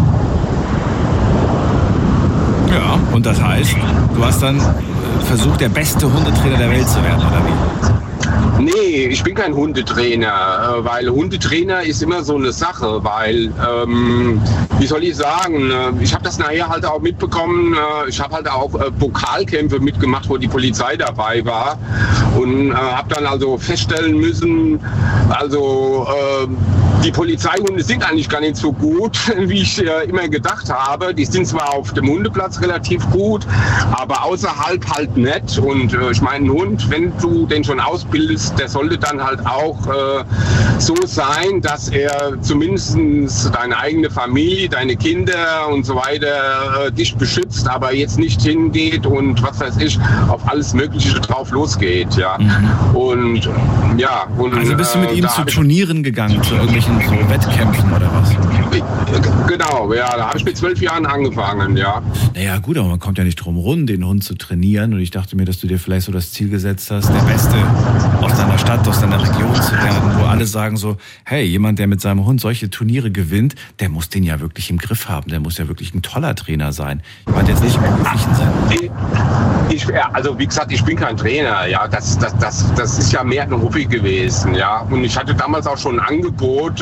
Ja, und das heißt, du hast dann versucht, der beste Hundetrainer der Welt zu werden, oder wie? Nee, ich bin kein Hundetrainer, weil Hundetrainer ist immer so eine Sache, weil, wie soll ich sagen, ich habe das nachher halt auch mitbekommen, ich habe halt auch Pokalkämpfe mitgemacht, wo die Polizei dabei war und habe dann also feststellen müssen, also die Polizeihunde sind eigentlich gar nicht so gut, wie ich immer gedacht habe. Die sind zwar auf dem Hundeplatz relativ gut, aber außerhalb halt nicht. Und ich meine, ein Hund, wenn du den schon ausbildest, der sollte dann halt auch so sein, dass er zumindest deine eigene Familie, deine Kinder und so weiter dich beschützt, aber jetzt nicht hingeht und was weiß ich, auf alles Mögliche drauf losgeht. Ja. Und also bist du mit ihm zu Turnieren gegangen, zu irgendwelchen so Wettkämpfen oder was? Genau, ja, da habe ich mit 12 Jahren angefangen, ja. Naja gut, aber man kommt ja nicht drum rum, den Hund zu trainieren und ich dachte mir, dass du dir vielleicht so das Ziel gesetzt hast, der Beste aus deiner Stadt, aus deiner Region zu werden, wo alle sagen so, hey, jemand, der mit seinem Hund solche Turniere gewinnt, der muss den ja wirklich im Griff haben, der muss ja wirklich ein toller Trainer sein. Ich meine jetzt nicht im beruflichen Sinn. Also wie gesagt, ich bin kein Trainer, ja, das ist ja mehr ein Hobby gewesen, ja, und ich hatte damals auch schon ein Angebot,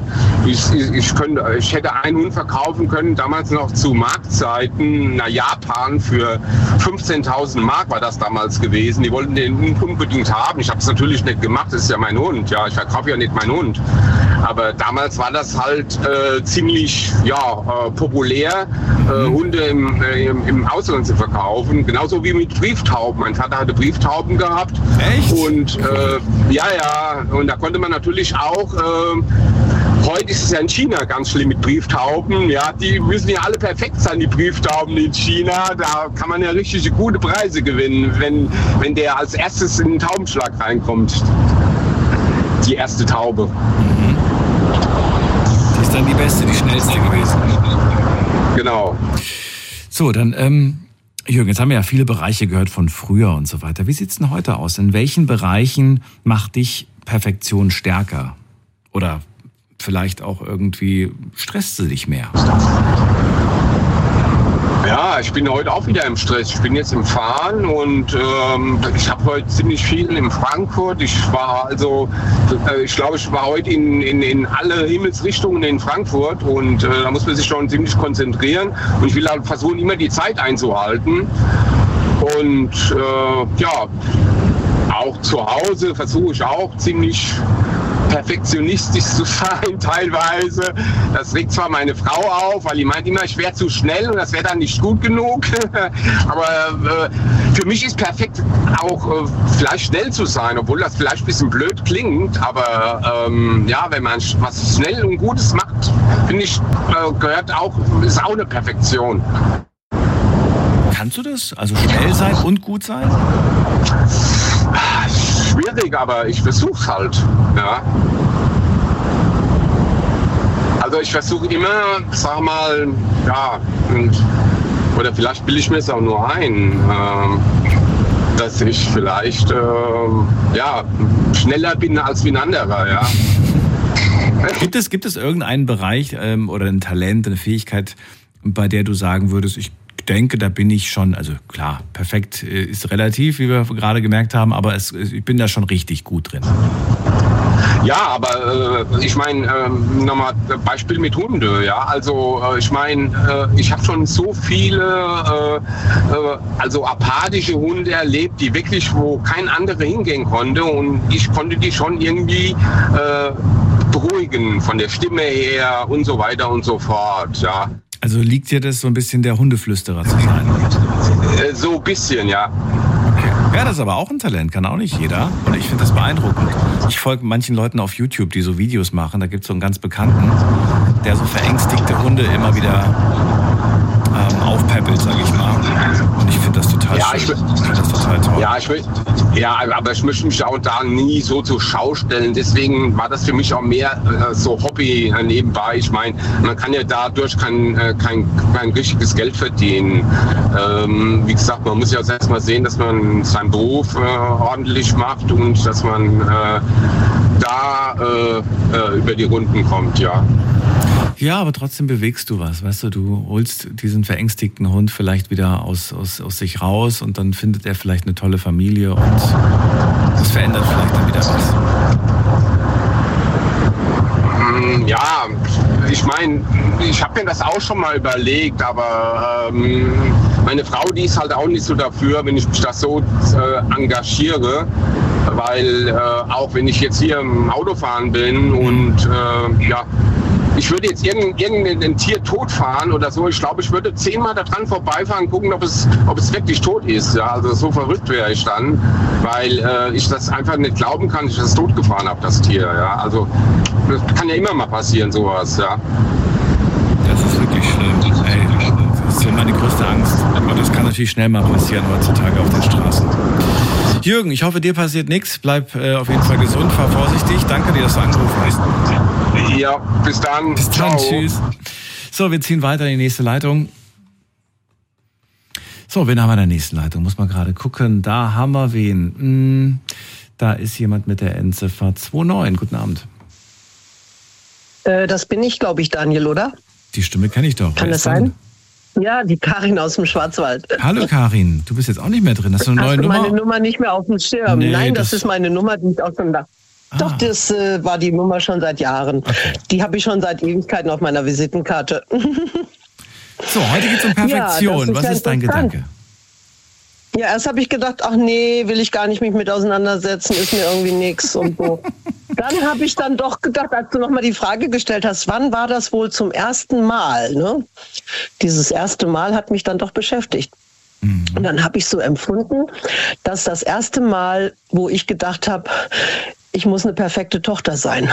ich hätte einen Hund verkaufen können, damals noch zu Marktzeiten nach Japan für 15.000 Mark war das damals gewesen. Die wollten den Hund unbedingt haben. Ich habe es natürlich nicht gemacht, das ist ja mein Hund. Ja, ich verkaufe ja nicht meinen Hund. Aber damals war das halt ziemlich populär, Hunde im Ausland zu verkaufen. Genauso wie mit Brieftauben. Mein Vater hatte Brieftauben gehabt. Echt? Und und da konnte man natürlich auch heute ist es ja in China ganz schlimm mit Brieftauben. Ja, die müssen ja alle perfekt sein, die Brieftauben in China. Da kann man ja richtig gute Preise gewinnen, wenn der als erstes in den Taubenschlag reinkommt. Die erste Taube. Die ist dann die beste, die schnellste gewesen. Genau. So, dann, Jürgen, jetzt haben wir ja viele Bereiche gehört von früher und so weiter. Wie sieht's denn heute aus? In welchen Bereichen macht dich Perfektion stärker? Oder vielleicht auch irgendwie stresst sie dich mehr? Ja, ich bin heute auch wieder im Stress. Ich bin jetzt im Fahren und ich habe heute ziemlich viel in Frankfurt. Ich glaube, ich war heute in alle Himmelsrichtungen in Frankfurt und da muss man sich schon ziemlich konzentrieren und ich will halt versuchen, immer die Zeit einzuhalten. Und ja, auch zu Hause versuche ich auch ziemlich perfektionistisch zu sein teilweise. Das regt zwar meine Frau auf, weil die meint immer, ich wäre zu schnell und das wäre dann nicht gut genug. Aber für mich ist perfekt auch vielleicht schnell zu sein, obwohl das vielleicht ein bisschen blöd klingt. Aber ja, wenn man was schnell und Gutes macht, finde ich, ist auch eine Perfektion. Kannst du das? Also schnell sein und gut sein? Schwierig, aber ich versuch's halt. Ja. Also ich versuche immer, sag mal, ja, oder vielleicht bilde ich mir es auch nur ein, dass ich vielleicht ja, schneller bin als wie ein anderer. Ja. Gibt es irgendeinen Bereich oder ein Talent, eine Fähigkeit, bei der du sagen würdest, ich denke, da bin ich schon, also klar, perfekt ist relativ, wie wir gerade gemerkt haben, aber ich bin da schon richtig gut drin. Ja, aber ich meine, nochmal Beispiel mit Hunde, ja, also ich meine, ich habe schon so viele also apathische Hunde erlebt, die wirklich, wo kein anderer hingehen konnte und ich konnte die schon irgendwie beruhigen, von der Stimme her und so weiter und so fort, ja. Also liegt dir das so ein bisschen der Hundeflüsterer zu sein? So ein bisschen, ja. Okay. Ja, das ist aber auch ein Talent, kann auch nicht jeder. Und ich finde das beeindruckend. Ich folge manchen Leuten auf YouTube, die so Videos machen. Da gibt es so einen ganz Bekannten, der so verängstigte Hunde immer wieder aufpäppelt, sage ich mal. Und ich finde das total schön. Ich finde das total toll. Aber ich möchte mich auch da nie so zur Schau stellen. Deswegen war das für mich auch mehr so Hobby nebenbei. Ich meine, man kann ja dadurch kein richtiges Geld verdienen. Wie gesagt, man muss ja erst mal sehen, dass man seinen Beruf ordentlich macht und dass man da über die Runden kommt, ja. Ja, aber trotzdem bewegst du was, weißt du, du holst diesen verängstigten Hund vielleicht wieder aus sich raus und dann findet er vielleicht eine tolle Familie und das verändert vielleicht dann wieder was. Ja, ich meine, ich habe mir das auch schon mal überlegt, aber meine Frau, die ist halt auch nicht so dafür, wenn ich mich da so engagiere, weil auch wenn ich jetzt hier im Autofahren bin und ja, ich würde jetzt irgendein Tier totfahren oder so. Ich glaube, ich würde 10-mal daran vorbeifahren, gucken, ob es wirklich tot ist. Ja, also so verrückt wäre ich dann, weil ich das einfach nicht glauben kann, dass ich das totgefahren habe, das Tier. Ja, also das kann ja immer mal passieren, sowas. Ja. Das ist wirklich schlimm. Ey, das ist so meine größte Angst. Und das kann natürlich schnell mal passieren heutzutage auf den Straßen. Jürgen, ich hoffe, dir passiert nichts. Bleib auf jeden Fall gesund, fahr vorsichtig. Danke dir, dass du angerufen hast. Ja, bis dann. Bis dann, tschüss. So, wir ziehen weiter in die nächste Leitung. So, wen haben wir in der nächsten Leitung? Muss man gerade gucken. Da haben wir wen. Da ist jemand mit der Endziffer 29. Guten Abend. Das bin ich, glaube ich, Daniel, oder? Die Stimme kenne ich doch. Kann das sein? Ja, die Karin aus dem Schwarzwald. Hallo Karin, du bist jetzt auch nicht mehr drin. Hast du eine neue Nummer? Meine Nummer nicht mehr auf dem Schirm. Nee, Nein, das ist meine Nummer, die ich auch schon da. Doch, das war die Nummer schon seit Jahren. Okay. Die habe ich schon seit Ewigkeiten auf meiner Visitenkarte. So, heute geht es um Perfektion. Ja, was ist dein Gedanke? Ja, erst habe ich gedacht, ach nee, will ich gar nicht mich mit auseinandersetzen, ist mir irgendwie nichts und so. Dann habe ich dann doch gedacht, als du nochmal die Frage gestellt hast, wann war das wohl zum ersten Mal? Ne? Dieses erste Mal hat mich dann doch beschäftigt. Und dann habe ich so empfunden, dass das erste Mal, wo ich gedacht habe, ich muss eine perfekte Tochter sein.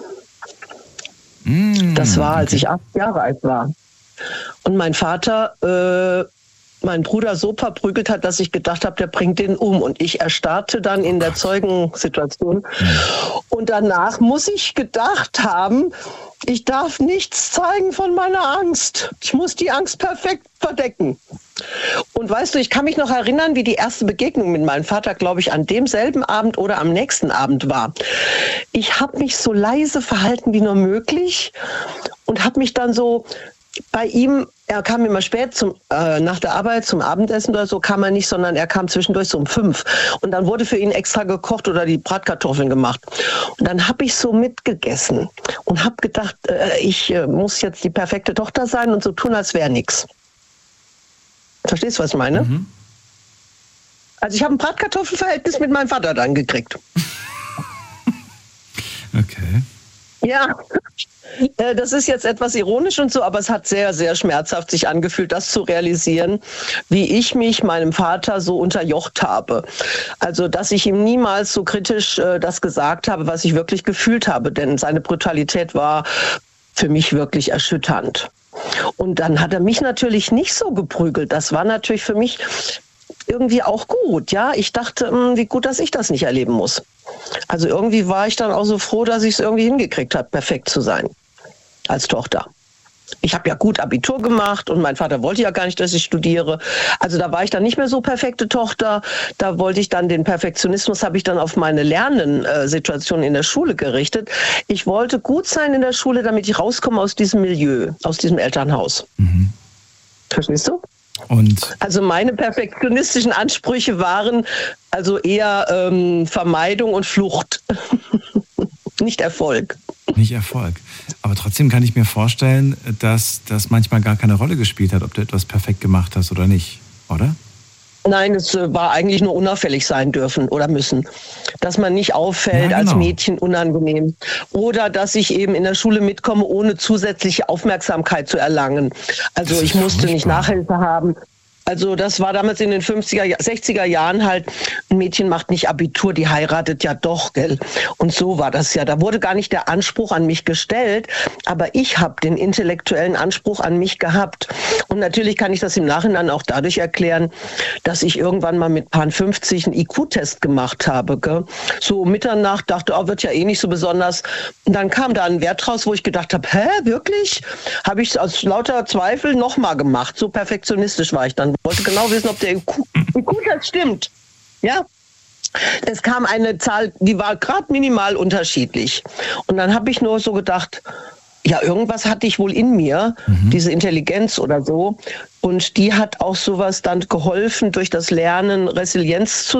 Das war, als ich 8 Jahre alt war. Und mein Vater meinen Bruder so verprügelt hat, dass ich gedacht habe, der bringt den um. Und ich erstarrte dann in der Zeugensituation. Und danach muss ich gedacht haben, ich darf nichts zeigen von meiner Angst. Ich muss die Angst perfekt verdecken. Und weißt du, ich kann mich noch erinnern, wie die erste Begegnung mit meinem Vater, glaube ich, an demselben Abend oder am nächsten Abend war. Ich habe mich so leise verhalten wie nur möglich und habe mich dann so bei ihm, er kam immer spät nach der Arbeit zum Abendessen oder so, kam er nicht, sondern er kam zwischendurch so um 5. Und dann wurde für ihn extra gekocht oder die Bratkartoffeln gemacht. Und dann habe ich so mitgegessen und habe gedacht, ich muss jetzt die perfekte Tochter sein und so tun, als wäre nichts. Verstehst du, was ich meine? Also ich habe ein Bratkartoffelverhältnis mit meinem Vater dann gekriegt. Okay. Ja, das ist jetzt etwas ironisch und so, aber es hat sehr, sehr schmerzhaft sich angefühlt, das zu realisieren, wie ich mich meinem Vater so unterjocht habe. Also, dass ich ihm niemals so kritisch das gesagt habe, was ich wirklich gefühlt habe, denn seine Brutalität war für mich wirklich erschütternd. Und dann hat er mich natürlich nicht so geprügelt. Das war natürlich für mich irgendwie auch gut. Ja, ich dachte, wie gut, dass ich das nicht erleben muss. Also irgendwie war ich dann auch so froh, dass ich es irgendwie hingekriegt habe, perfekt zu sein als Tochter. Ich habe ja gut Abitur gemacht und mein Vater wollte ja gar nicht, dass ich studiere. Also da war ich dann nicht mehr so perfekte Tochter. Da wollte ich dann den Perfektionismus, habe ich dann auf meine Lernsituation in der Schule gerichtet. Ich wollte gut sein in der Schule, damit ich rauskomme aus diesem Milieu, aus diesem Elternhaus. Mhm. Verstehst du? Und also meine perfektionistischen Ansprüche waren also eher Vermeidung und Flucht, nicht Erfolg. Nicht Erfolg. Aber trotzdem kann ich mir vorstellen, dass das manchmal gar keine Rolle gespielt hat, ob du etwas perfekt gemacht hast oder nicht, oder? Nein, es war eigentlich nur unauffällig sein dürfen oder müssen. Dass man nicht auffällt, ja, genau, als Mädchen unangenehm. Oder dass ich eben in der Schule mitkomme, ohne zusätzliche Aufmerksamkeit zu erlangen. Also ich musste nicht Nachhilfe haben. Also das war damals in den 50er, 60er Jahren halt, ein Mädchen macht nicht Abitur, die heiratet ja doch, gell? Und so war das ja. Da wurde gar nicht der Anspruch an mich gestellt, aber ich habe den intellektuellen Anspruch an mich gehabt. Und natürlich kann ich das im Nachhinein auch dadurch erklären, dass ich irgendwann mal mit Pan 50 einen IQ-Test gemacht habe, gell? So Mitternacht, dachte, oh, wird ja eh nicht so besonders. Und dann kam da ein Wert raus, wo ich gedacht habe, hä, wirklich? Habe ich aus lauter Zweifel nochmal gemacht. So perfektionistisch war ich dann. Wollte genau wissen, ob der IQ-Test stimmt. Ja, es kam eine Zahl, die war gerade minimal unterschiedlich. Und dann habe ich nur so gedacht, ja, irgendwas hatte ich wohl in mir, diese Intelligenz oder so. Und die hat auch sowas dann geholfen, durch das Lernen resilient zu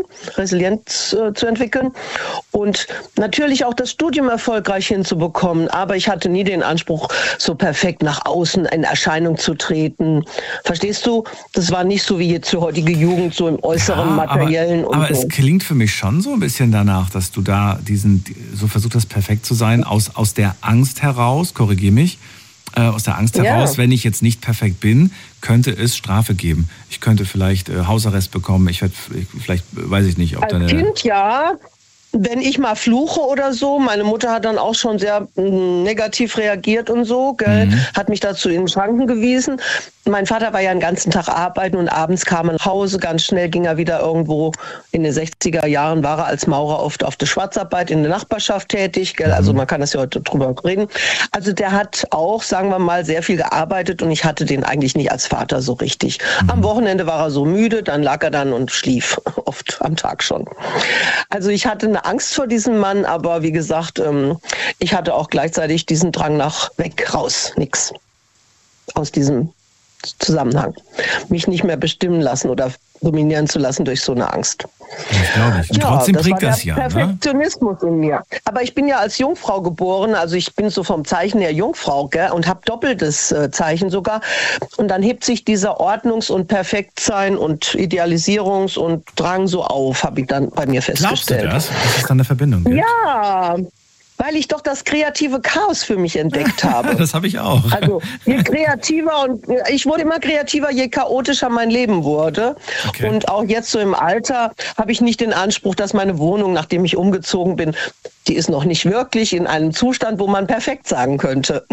entwickeln. Und natürlich auch das Studium erfolgreich hinzubekommen. Aber ich hatte nie den Anspruch, so perfekt nach außen in Erscheinung zu treten. Verstehst du? Das war nicht so wie jetzt die heutige Jugend, so im äußeren, materiellen. Aber es klingt für mich schon so ein bisschen danach, dass du da so versucht hast, perfekt zu sein, aus der Angst heraus, korrigiere mich, aus der Angst heraus, wenn ich jetzt nicht perfekt bin, könnte es Strafe geben. Ich könnte vielleicht Hausarrest bekommen. Ich werde vielleicht, weiß ich nicht, ob als Kind ja. Wenn ich mal fluche oder so, meine Mutter hat dann auch schon sehr negativ reagiert und so, gell? Hat mich dazu in den Schranken gewiesen. Mein Vater war ja den ganzen Tag arbeiten und abends kam er nach Hause. Ganz schnell ging er wieder irgendwo, in den 60er Jahren war er als Maurer oft auf der Schwarzarbeit in der Nachbarschaft tätig, gell? Also man kann das ja heute drüber reden. Also der hat auch, sagen wir mal, sehr viel gearbeitet und ich hatte den eigentlich nicht als Vater so richtig. Am Wochenende war er so müde, dann lag er dann und schlief, oft am Tag schon. Also ich hatte eine Angst vor diesem Mann, aber wie gesagt, ich hatte auch gleichzeitig diesen Drang nach weg, raus, nix aus diesem Zusammenhang. Mich nicht mehr bestimmen lassen oder dominieren zu lassen durch so eine Angst. Das glaube ich. Und trotzdem prägt das ja. Perfektionismus in mir. Aber ich bin ja als Jungfrau geboren, also ich bin so vom Zeichen her Jungfrau, gell, und habe doppeltes Zeichen sogar. Und dann hebt sich dieser Ordnungs- und Perfektsein und Idealisierungs- und Drang so auf, habe ich dann bei mir festgestellt. Glaubst du das? Dass es dann eine Verbindung gibt? Ja. Weil ich doch das kreative Chaos für mich entdeckt habe. Das habe ich auch. Also je kreativer und ich wurde immer kreativer, je chaotischer mein Leben wurde. Okay. Und auch jetzt so im Alter habe ich nicht den Anspruch, dass meine Wohnung, nachdem ich umgezogen bin, die ist noch nicht wirklich in einem Zustand, wo man perfekt sagen könnte.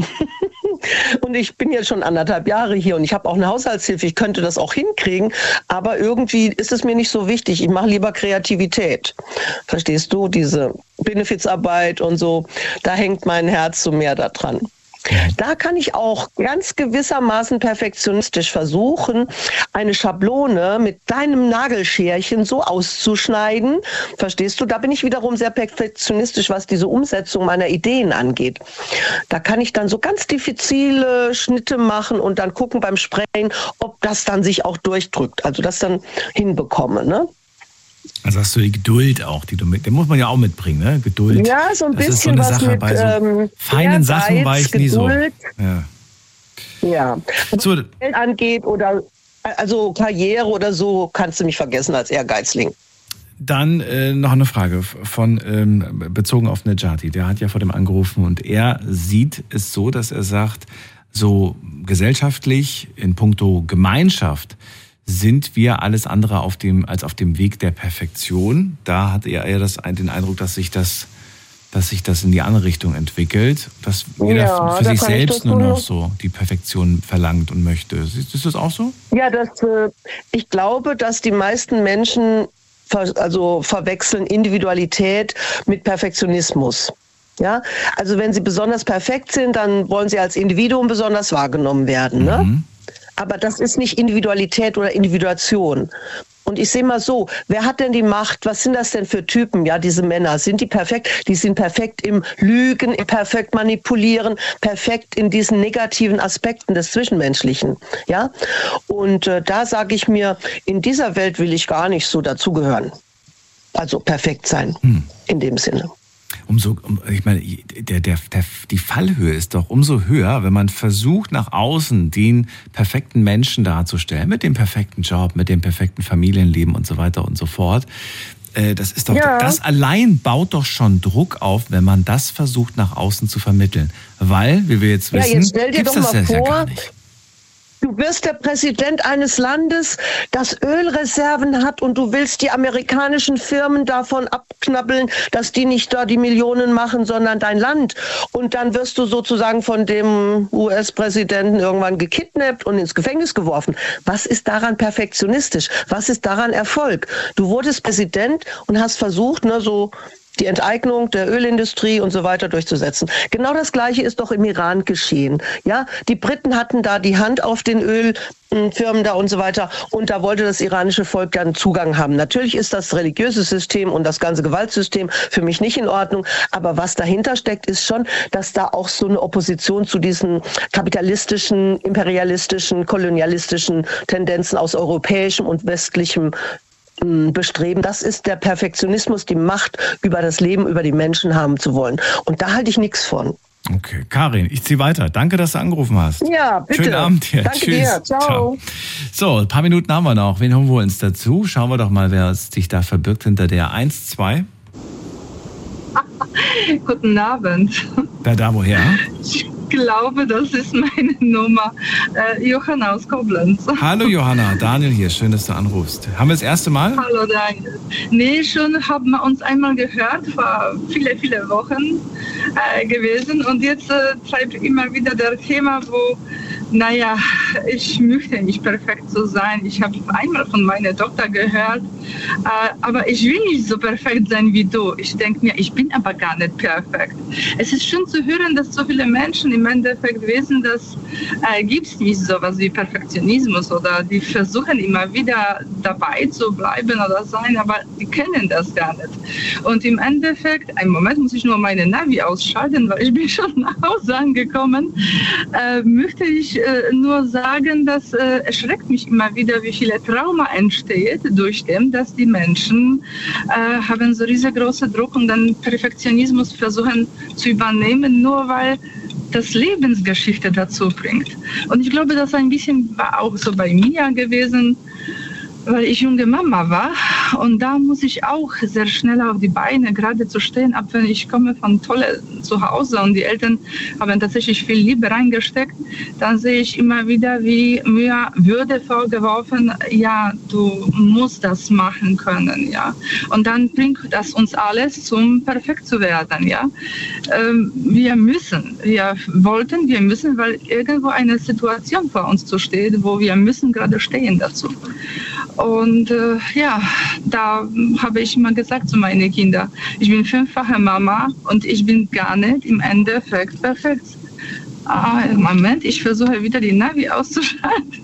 Und ich bin jetzt schon 1,5 Jahre hier und ich habe auch eine Haushaltshilfe. Ich könnte das auch hinkriegen, aber irgendwie ist es mir nicht so wichtig. Ich mache lieber Kreativität. Verstehst du? Diese Benefizarbeit und so, da hängt mein Herz so mehr daran. Da kann ich auch ganz gewissermaßen perfektionistisch versuchen, eine Schablone mit deinem Nagelscherchen so auszuschneiden. Verstehst du? Da bin ich wiederum sehr perfektionistisch, was diese Umsetzung meiner Ideen angeht. Da kann ich dann so ganz diffizile Schnitte machen und dann gucken beim Sprayen, ob das dann sich auch durchdrückt. Also das dann hinbekomme, ne? Also hast du die Geduld auch, die muss man ja auch mitbringen, ne? Geduld. Ja, so ein bisschen das ist so eine Sache, was mit bei so feinen Sachen war ich nie so. Ja. So, was Geld angeht oder Also Karriere oder so kannst du mich vergessen als Ehrgeizling. Dann noch eine Frage bezogen auf Nejati. Der hat ja vor dem angerufen und er sieht es so, dass er sagt, so gesellschaftlich in puncto Gemeinschaft sind wir alles andere als auf dem Weg der Perfektion. Da hat er eher den Eindruck, dass sich das in die andere Richtung entwickelt, dass jeder für sich selbst nur noch so die Perfektion verlangt und möchte. Ist das auch so? Ja, ich glaube, dass die meisten Menschen verwechseln Individualität mit Perfektionismus. Ja, also wenn sie besonders perfekt sind, dann wollen sie als Individuum besonders wahrgenommen werden. Ne? Aber das ist nicht Individualität oder Individuation. Und ich sehe mal so, wer hat denn die Macht? Was sind das denn für Typen? Ja, diese Männer, sind die perfekt? Die sind perfekt im Lügen, im perfekt manipulieren, perfekt in diesen negativen Aspekten des Zwischenmenschlichen. Ja, und da sage ich mir, in dieser Welt will ich gar nicht so dazugehören. Also perfekt sein, in dem Sinne. Ich meine, die Fallhöhe ist doch umso höher, wenn man versucht, nach außen den perfekten Menschen darzustellen, mit dem perfekten Job, mit dem perfekten Familienleben und so weiter und so fort. Das ist doch, das allein baut doch schon Druck auf, wenn man das versucht, nach außen zu vermitteln. Weil, wie wir jetzt wissen, gibt's das ja gar nicht. Du wirst der Präsident eines Landes, das Ölreserven hat und du willst die amerikanischen Firmen davon abknabbeln, dass die nicht da die Millionen machen, sondern dein Land. Und dann wirst du sozusagen von dem US-Präsidenten irgendwann gekidnappt und ins Gefängnis geworfen. Was ist daran perfektionistisch? Was ist daran Erfolg? Du wurdest Präsident und hast versucht, die Enteignung der Ölindustrie und so weiter durchzusetzen. Genau das Gleiche ist doch im Iran geschehen. Ja, die Briten hatten da die Hand auf den Ölfirmen da und so weiter und da wollte das iranische Volk dann Zugang haben. Natürlich ist das religiöse System und das ganze Gewaltsystem für mich nicht in Ordnung, aber was dahinter steckt, ist schon, dass da auch so eine Opposition zu diesen kapitalistischen, imperialistischen, kolonialistischen Tendenzen aus europäischem und westlichem Bestreben, das ist der Perfektionismus, die Macht über das Leben, über die Menschen haben zu wollen. Und da halte ich nichts von. Okay, Karin, ich ziehe weiter. Danke, dass du angerufen hast. Ja, bitte. Schönen Abend dir. Danke Tschüss. dir. Ciao. So, ein paar Minuten haben wir noch. Wen holen wir uns dazu? Schauen wir doch mal, wer sich da verbirgt hinter der 1-2. Guten Abend. Wer da woher? Ich glaube, das ist meine Nummer. Johanna aus Koblenz. Hallo Johanna, Daniel hier. Schön, dass du anrufst. Haben wir das erste Mal? Hallo Daniel. Nee, schon haben wir uns einmal gehört, vor viele Wochen gewesen. Und jetzt treibt immer wieder das Thema, wo, ich möchte nicht perfekt so sein. Ich habe einmal von meiner Tochter gehört, aber ich will nicht so perfekt sein wie du. Ich denke mir, ich bin aber gar nicht perfekt. Es ist schön zu hören, dass so viele Menschen im Endeffekt wissen, dass gibt es nicht so was wie Perfektionismus oder die versuchen immer wieder dabei zu bleiben oder sein, aber die kennen das gar nicht. Und im Endeffekt, einen Moment muss ich nur meine Navi ausschalten, weil ich bin schon nach Hause angekommen, möchte ich nur sagen, dass erschreckt mich immer wieder, wie viele Trauma entsteht durch dem, dass die Menschen haben so riesengroße Druck und dann Perfektionismus versuchen zu übernehmen, nur weil das Lebensgeschichte dazu bringt. Und ich glaube, das ein bisschen war auch so bei mir gewesen, weil ich junge Mama war und da muss ich auch sehr schnell auf die Beine gerade zu stehen, ab wenn ich komme von tolle Zuhause und die Eltern haben tatsächlich viel Liebe reingesteckt, dann sehe ich immer wieder, wie mir Würde vorgeworfen, ja, du musst das machen können, ja. Und dann bringt das uns alles zum perfekt zu werden, ja. Wir müssen, weil irgendwo eine Situation vor uns zu steht, wo wir müssen gerade stehen dazu. Und da habe ich immer gesagt zu meinen Kindern, ich bin 5-fache Mama und ich bin gar nicht im Endeffekt perfekt. Moment, ich versuche wieder die Navi auszuschalten.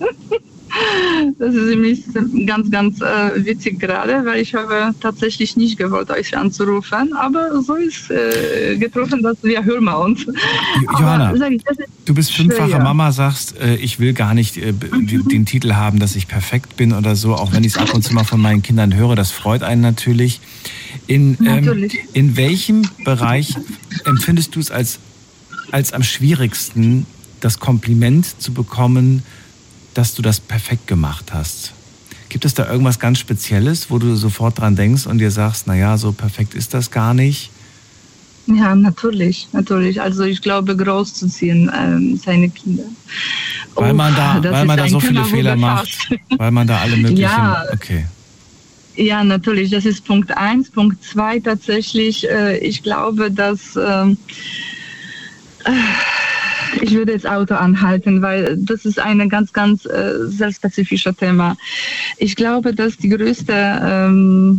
Das ist nämlich ganz witzig gerade, weil ich habe tatsächlich nicht gewollt, euch anzurufen, aber so ist getroffen, dass wir hören uns. Johanna, du bist 5-fache Mama, sagst, ich will gar nicht den Titel haben, dass ich perfekt bin oder so, auch wenn ich es ab und zu mal von meinen Kindern höre, das freut einen natürlich. In welchem Bereich empfindest du es als am schwierigsten, das Kompliment zu bekommen, dass du das perfekt gemacht hast. Gibt es da irgendwas ganz Spezielles, wo du sofort dran denkst und dir sagst, naja, so perfekt ist das gar nicht? Ja, natürlich. Also ich glaube, großzuziehen seine Kinder. Weil man da so viele Fehler macht, weil man da alle möglichen... Ja, okay. Ja, natürlich, das ist Punkt 1. Punkt 2 tatsächlich, ich glaube, dass... ich würde jetzt Auto anhalten, weil das ist ein ganz, ganz sehr spezifisches Thema. Ich glaube, dass die größte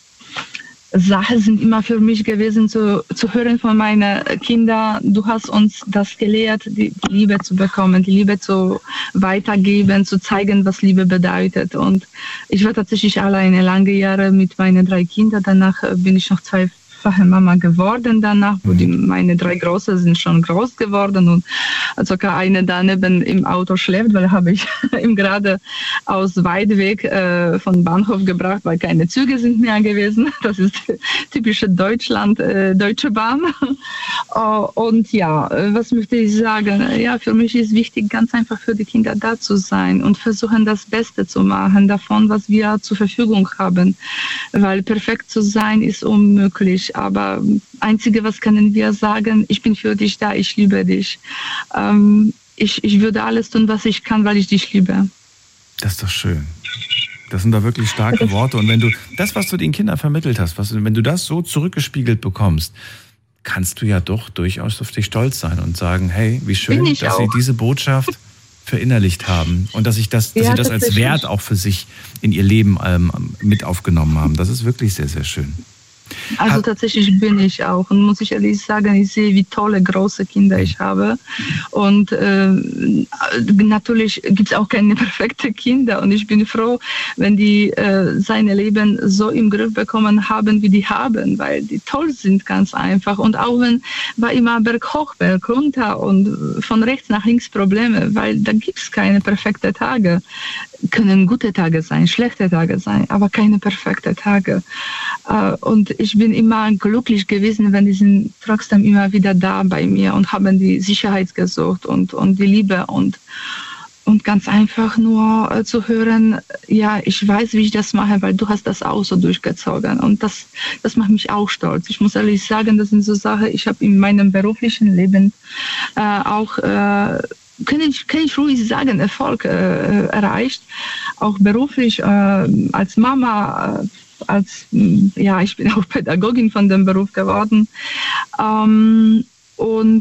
Sache sind immer für mich gewesen, zu hören von meinen Kindern, du hast uns das gelehrt, die Liebe zu bekommen, die Liebe zu weitergeben, zu zeigen, was Liebe bedeutet. Und ich war tatsächlich alleine lange Jahre mit meinen 3 Kindern. Danach bin ich noch 2 Mama geworden danach, wo meine 3 Große sind schon groß geworden und sogar eine daneben im Auto schläft, weil habe ich ihm gerade aus Weidweg von Bahnhof gebracht, weil keine Züge sind mehr gewesen. Das ist typische Deutschland, Deutsche Bahn. Und ja, was möchte ich sagen? Ja, für mich ist wichtig, ganz einfach für die Kinder da zu sein und versuchen, das Beste zu machen davon, was wir zur Verfügung haben, weil perfekt zu sein ist unmöglich. Aber Einzige, was können wir sagen, ich bin für dich da, ich liebe dich. Ich würde alles tun, was ich kann, weil ich dich liebe. Das ist doch schön. Das sind doch wirklich starke Worte. Und wenn du das, was du den Kindern vermittelt hast, wenn du das so zurückgespiegelt bekommst, kannst du ja doch durchaus auf dich stolz sein und sagen, hey, wie schön, dass sie diese Botschaft verinnerlicht haben und dass sie das als Wert auch für sich in ihr Leben mit aufgenommen haben. Das ist wirklich sehr, sehr schön. Also tatsächlich bin ich auch und muss ich ehrlich sagen, ich sehe, wie tolle große Kinder ich habe und natürlich gibt es auch keine perfekten Kinder und ich bin froh, wenn die sein Leben so im Griff bekommen haben, wie die haben, weil die toll sind ganz einfach und auch wenn war immer Berg hoch, Berg runter und von rechts nach links Probleme, weil da gibt es keine perfekten Tage. Können gute Tage sein, schlechte Tage sein, aber keine perfekten Tage. Und ich bin immer glücklich gewesen, wenn die sind trotzdem immer wieder da bei mir und haben die Sicherheit gesucht und die Liebe und ganz einfach nur zu hören, ja, ich weiß, wie ich das mache, weil du hast das auch so durchgezogen und das macht mich auch stolz. Ich muss ehrlich sagen, das sind so Sachen, ich habe in meinem beruflichen Leben auch kann ich ruhig sagen, Erfolg erreicht, auch beruflich als Mama, ich bin auch Pädagogin von dem Beruf geworden und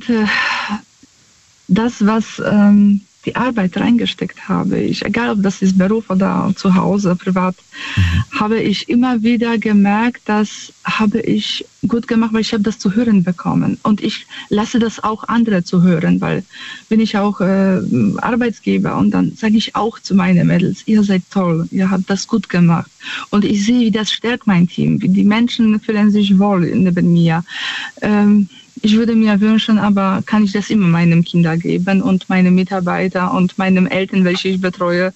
das, was die Arbeit reingesteckt habe, egal ob das ist Beruf oder zu Hause, privat, habe ich immer wieder gemerkt, das habe ich gut gemacht, weil ich habe das zu hören bekommen. Und ich lasse das auch andere zu hören, weil bin ich auch Arbeitsgeber und dann sage ich auch zu meinen Mädels, ihr seid toll, ihr habt das gut gemacht. Und ich sehe, wie das stärkt mein Team, wie die Menschen fühlen sich wohl neben mir. Ich würde mir wünschen, aber kann ich das immer meinen Kindern geben und meinen Mitarbeitern und meinen Eltern, welche ich betreue.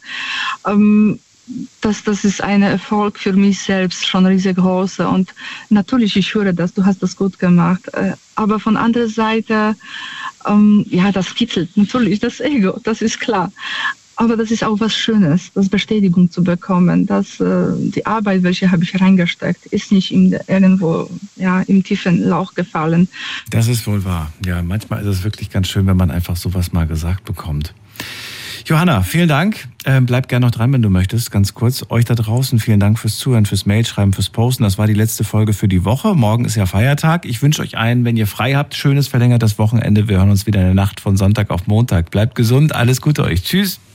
Das ist ein Erfolg für mich selbst, schon riesig groß. Und natürlich, ich höre das, du hast das gut gemacht. Aber von anderer Seite, das kitzelt natürlich das Ego, das ist klar. Aber das ist auch was Schönes, das Bestätigung zu bekommen, dass die Arbeit, welche habe ich reingesteckt, ist nicht irgendwo im tiefen Loch gefallen. Das ist wohl wahr. Ja, manchmal ist es wirklich ganz schön, wenn man einfach sowas mal gesagt bekommt. Johanna, vielen Dank. Bleib gerne noch dran, wenn du möchtest. Ganz kurz, euch da draußen, vielen Dank fürs Zuhören, fürs Mailschreiben, fürs Posten. Das war die letzte Folge für die Woche. Morgen ist ja Feiertag. Ich wünsche euch allen, wenn ihr frei habt, schönes verlängertes Wochenende. Wir hören uns wieder in der Nacht von Sonntag auf Montag. Bleibt gesund, alles Gute euch. Tschüss.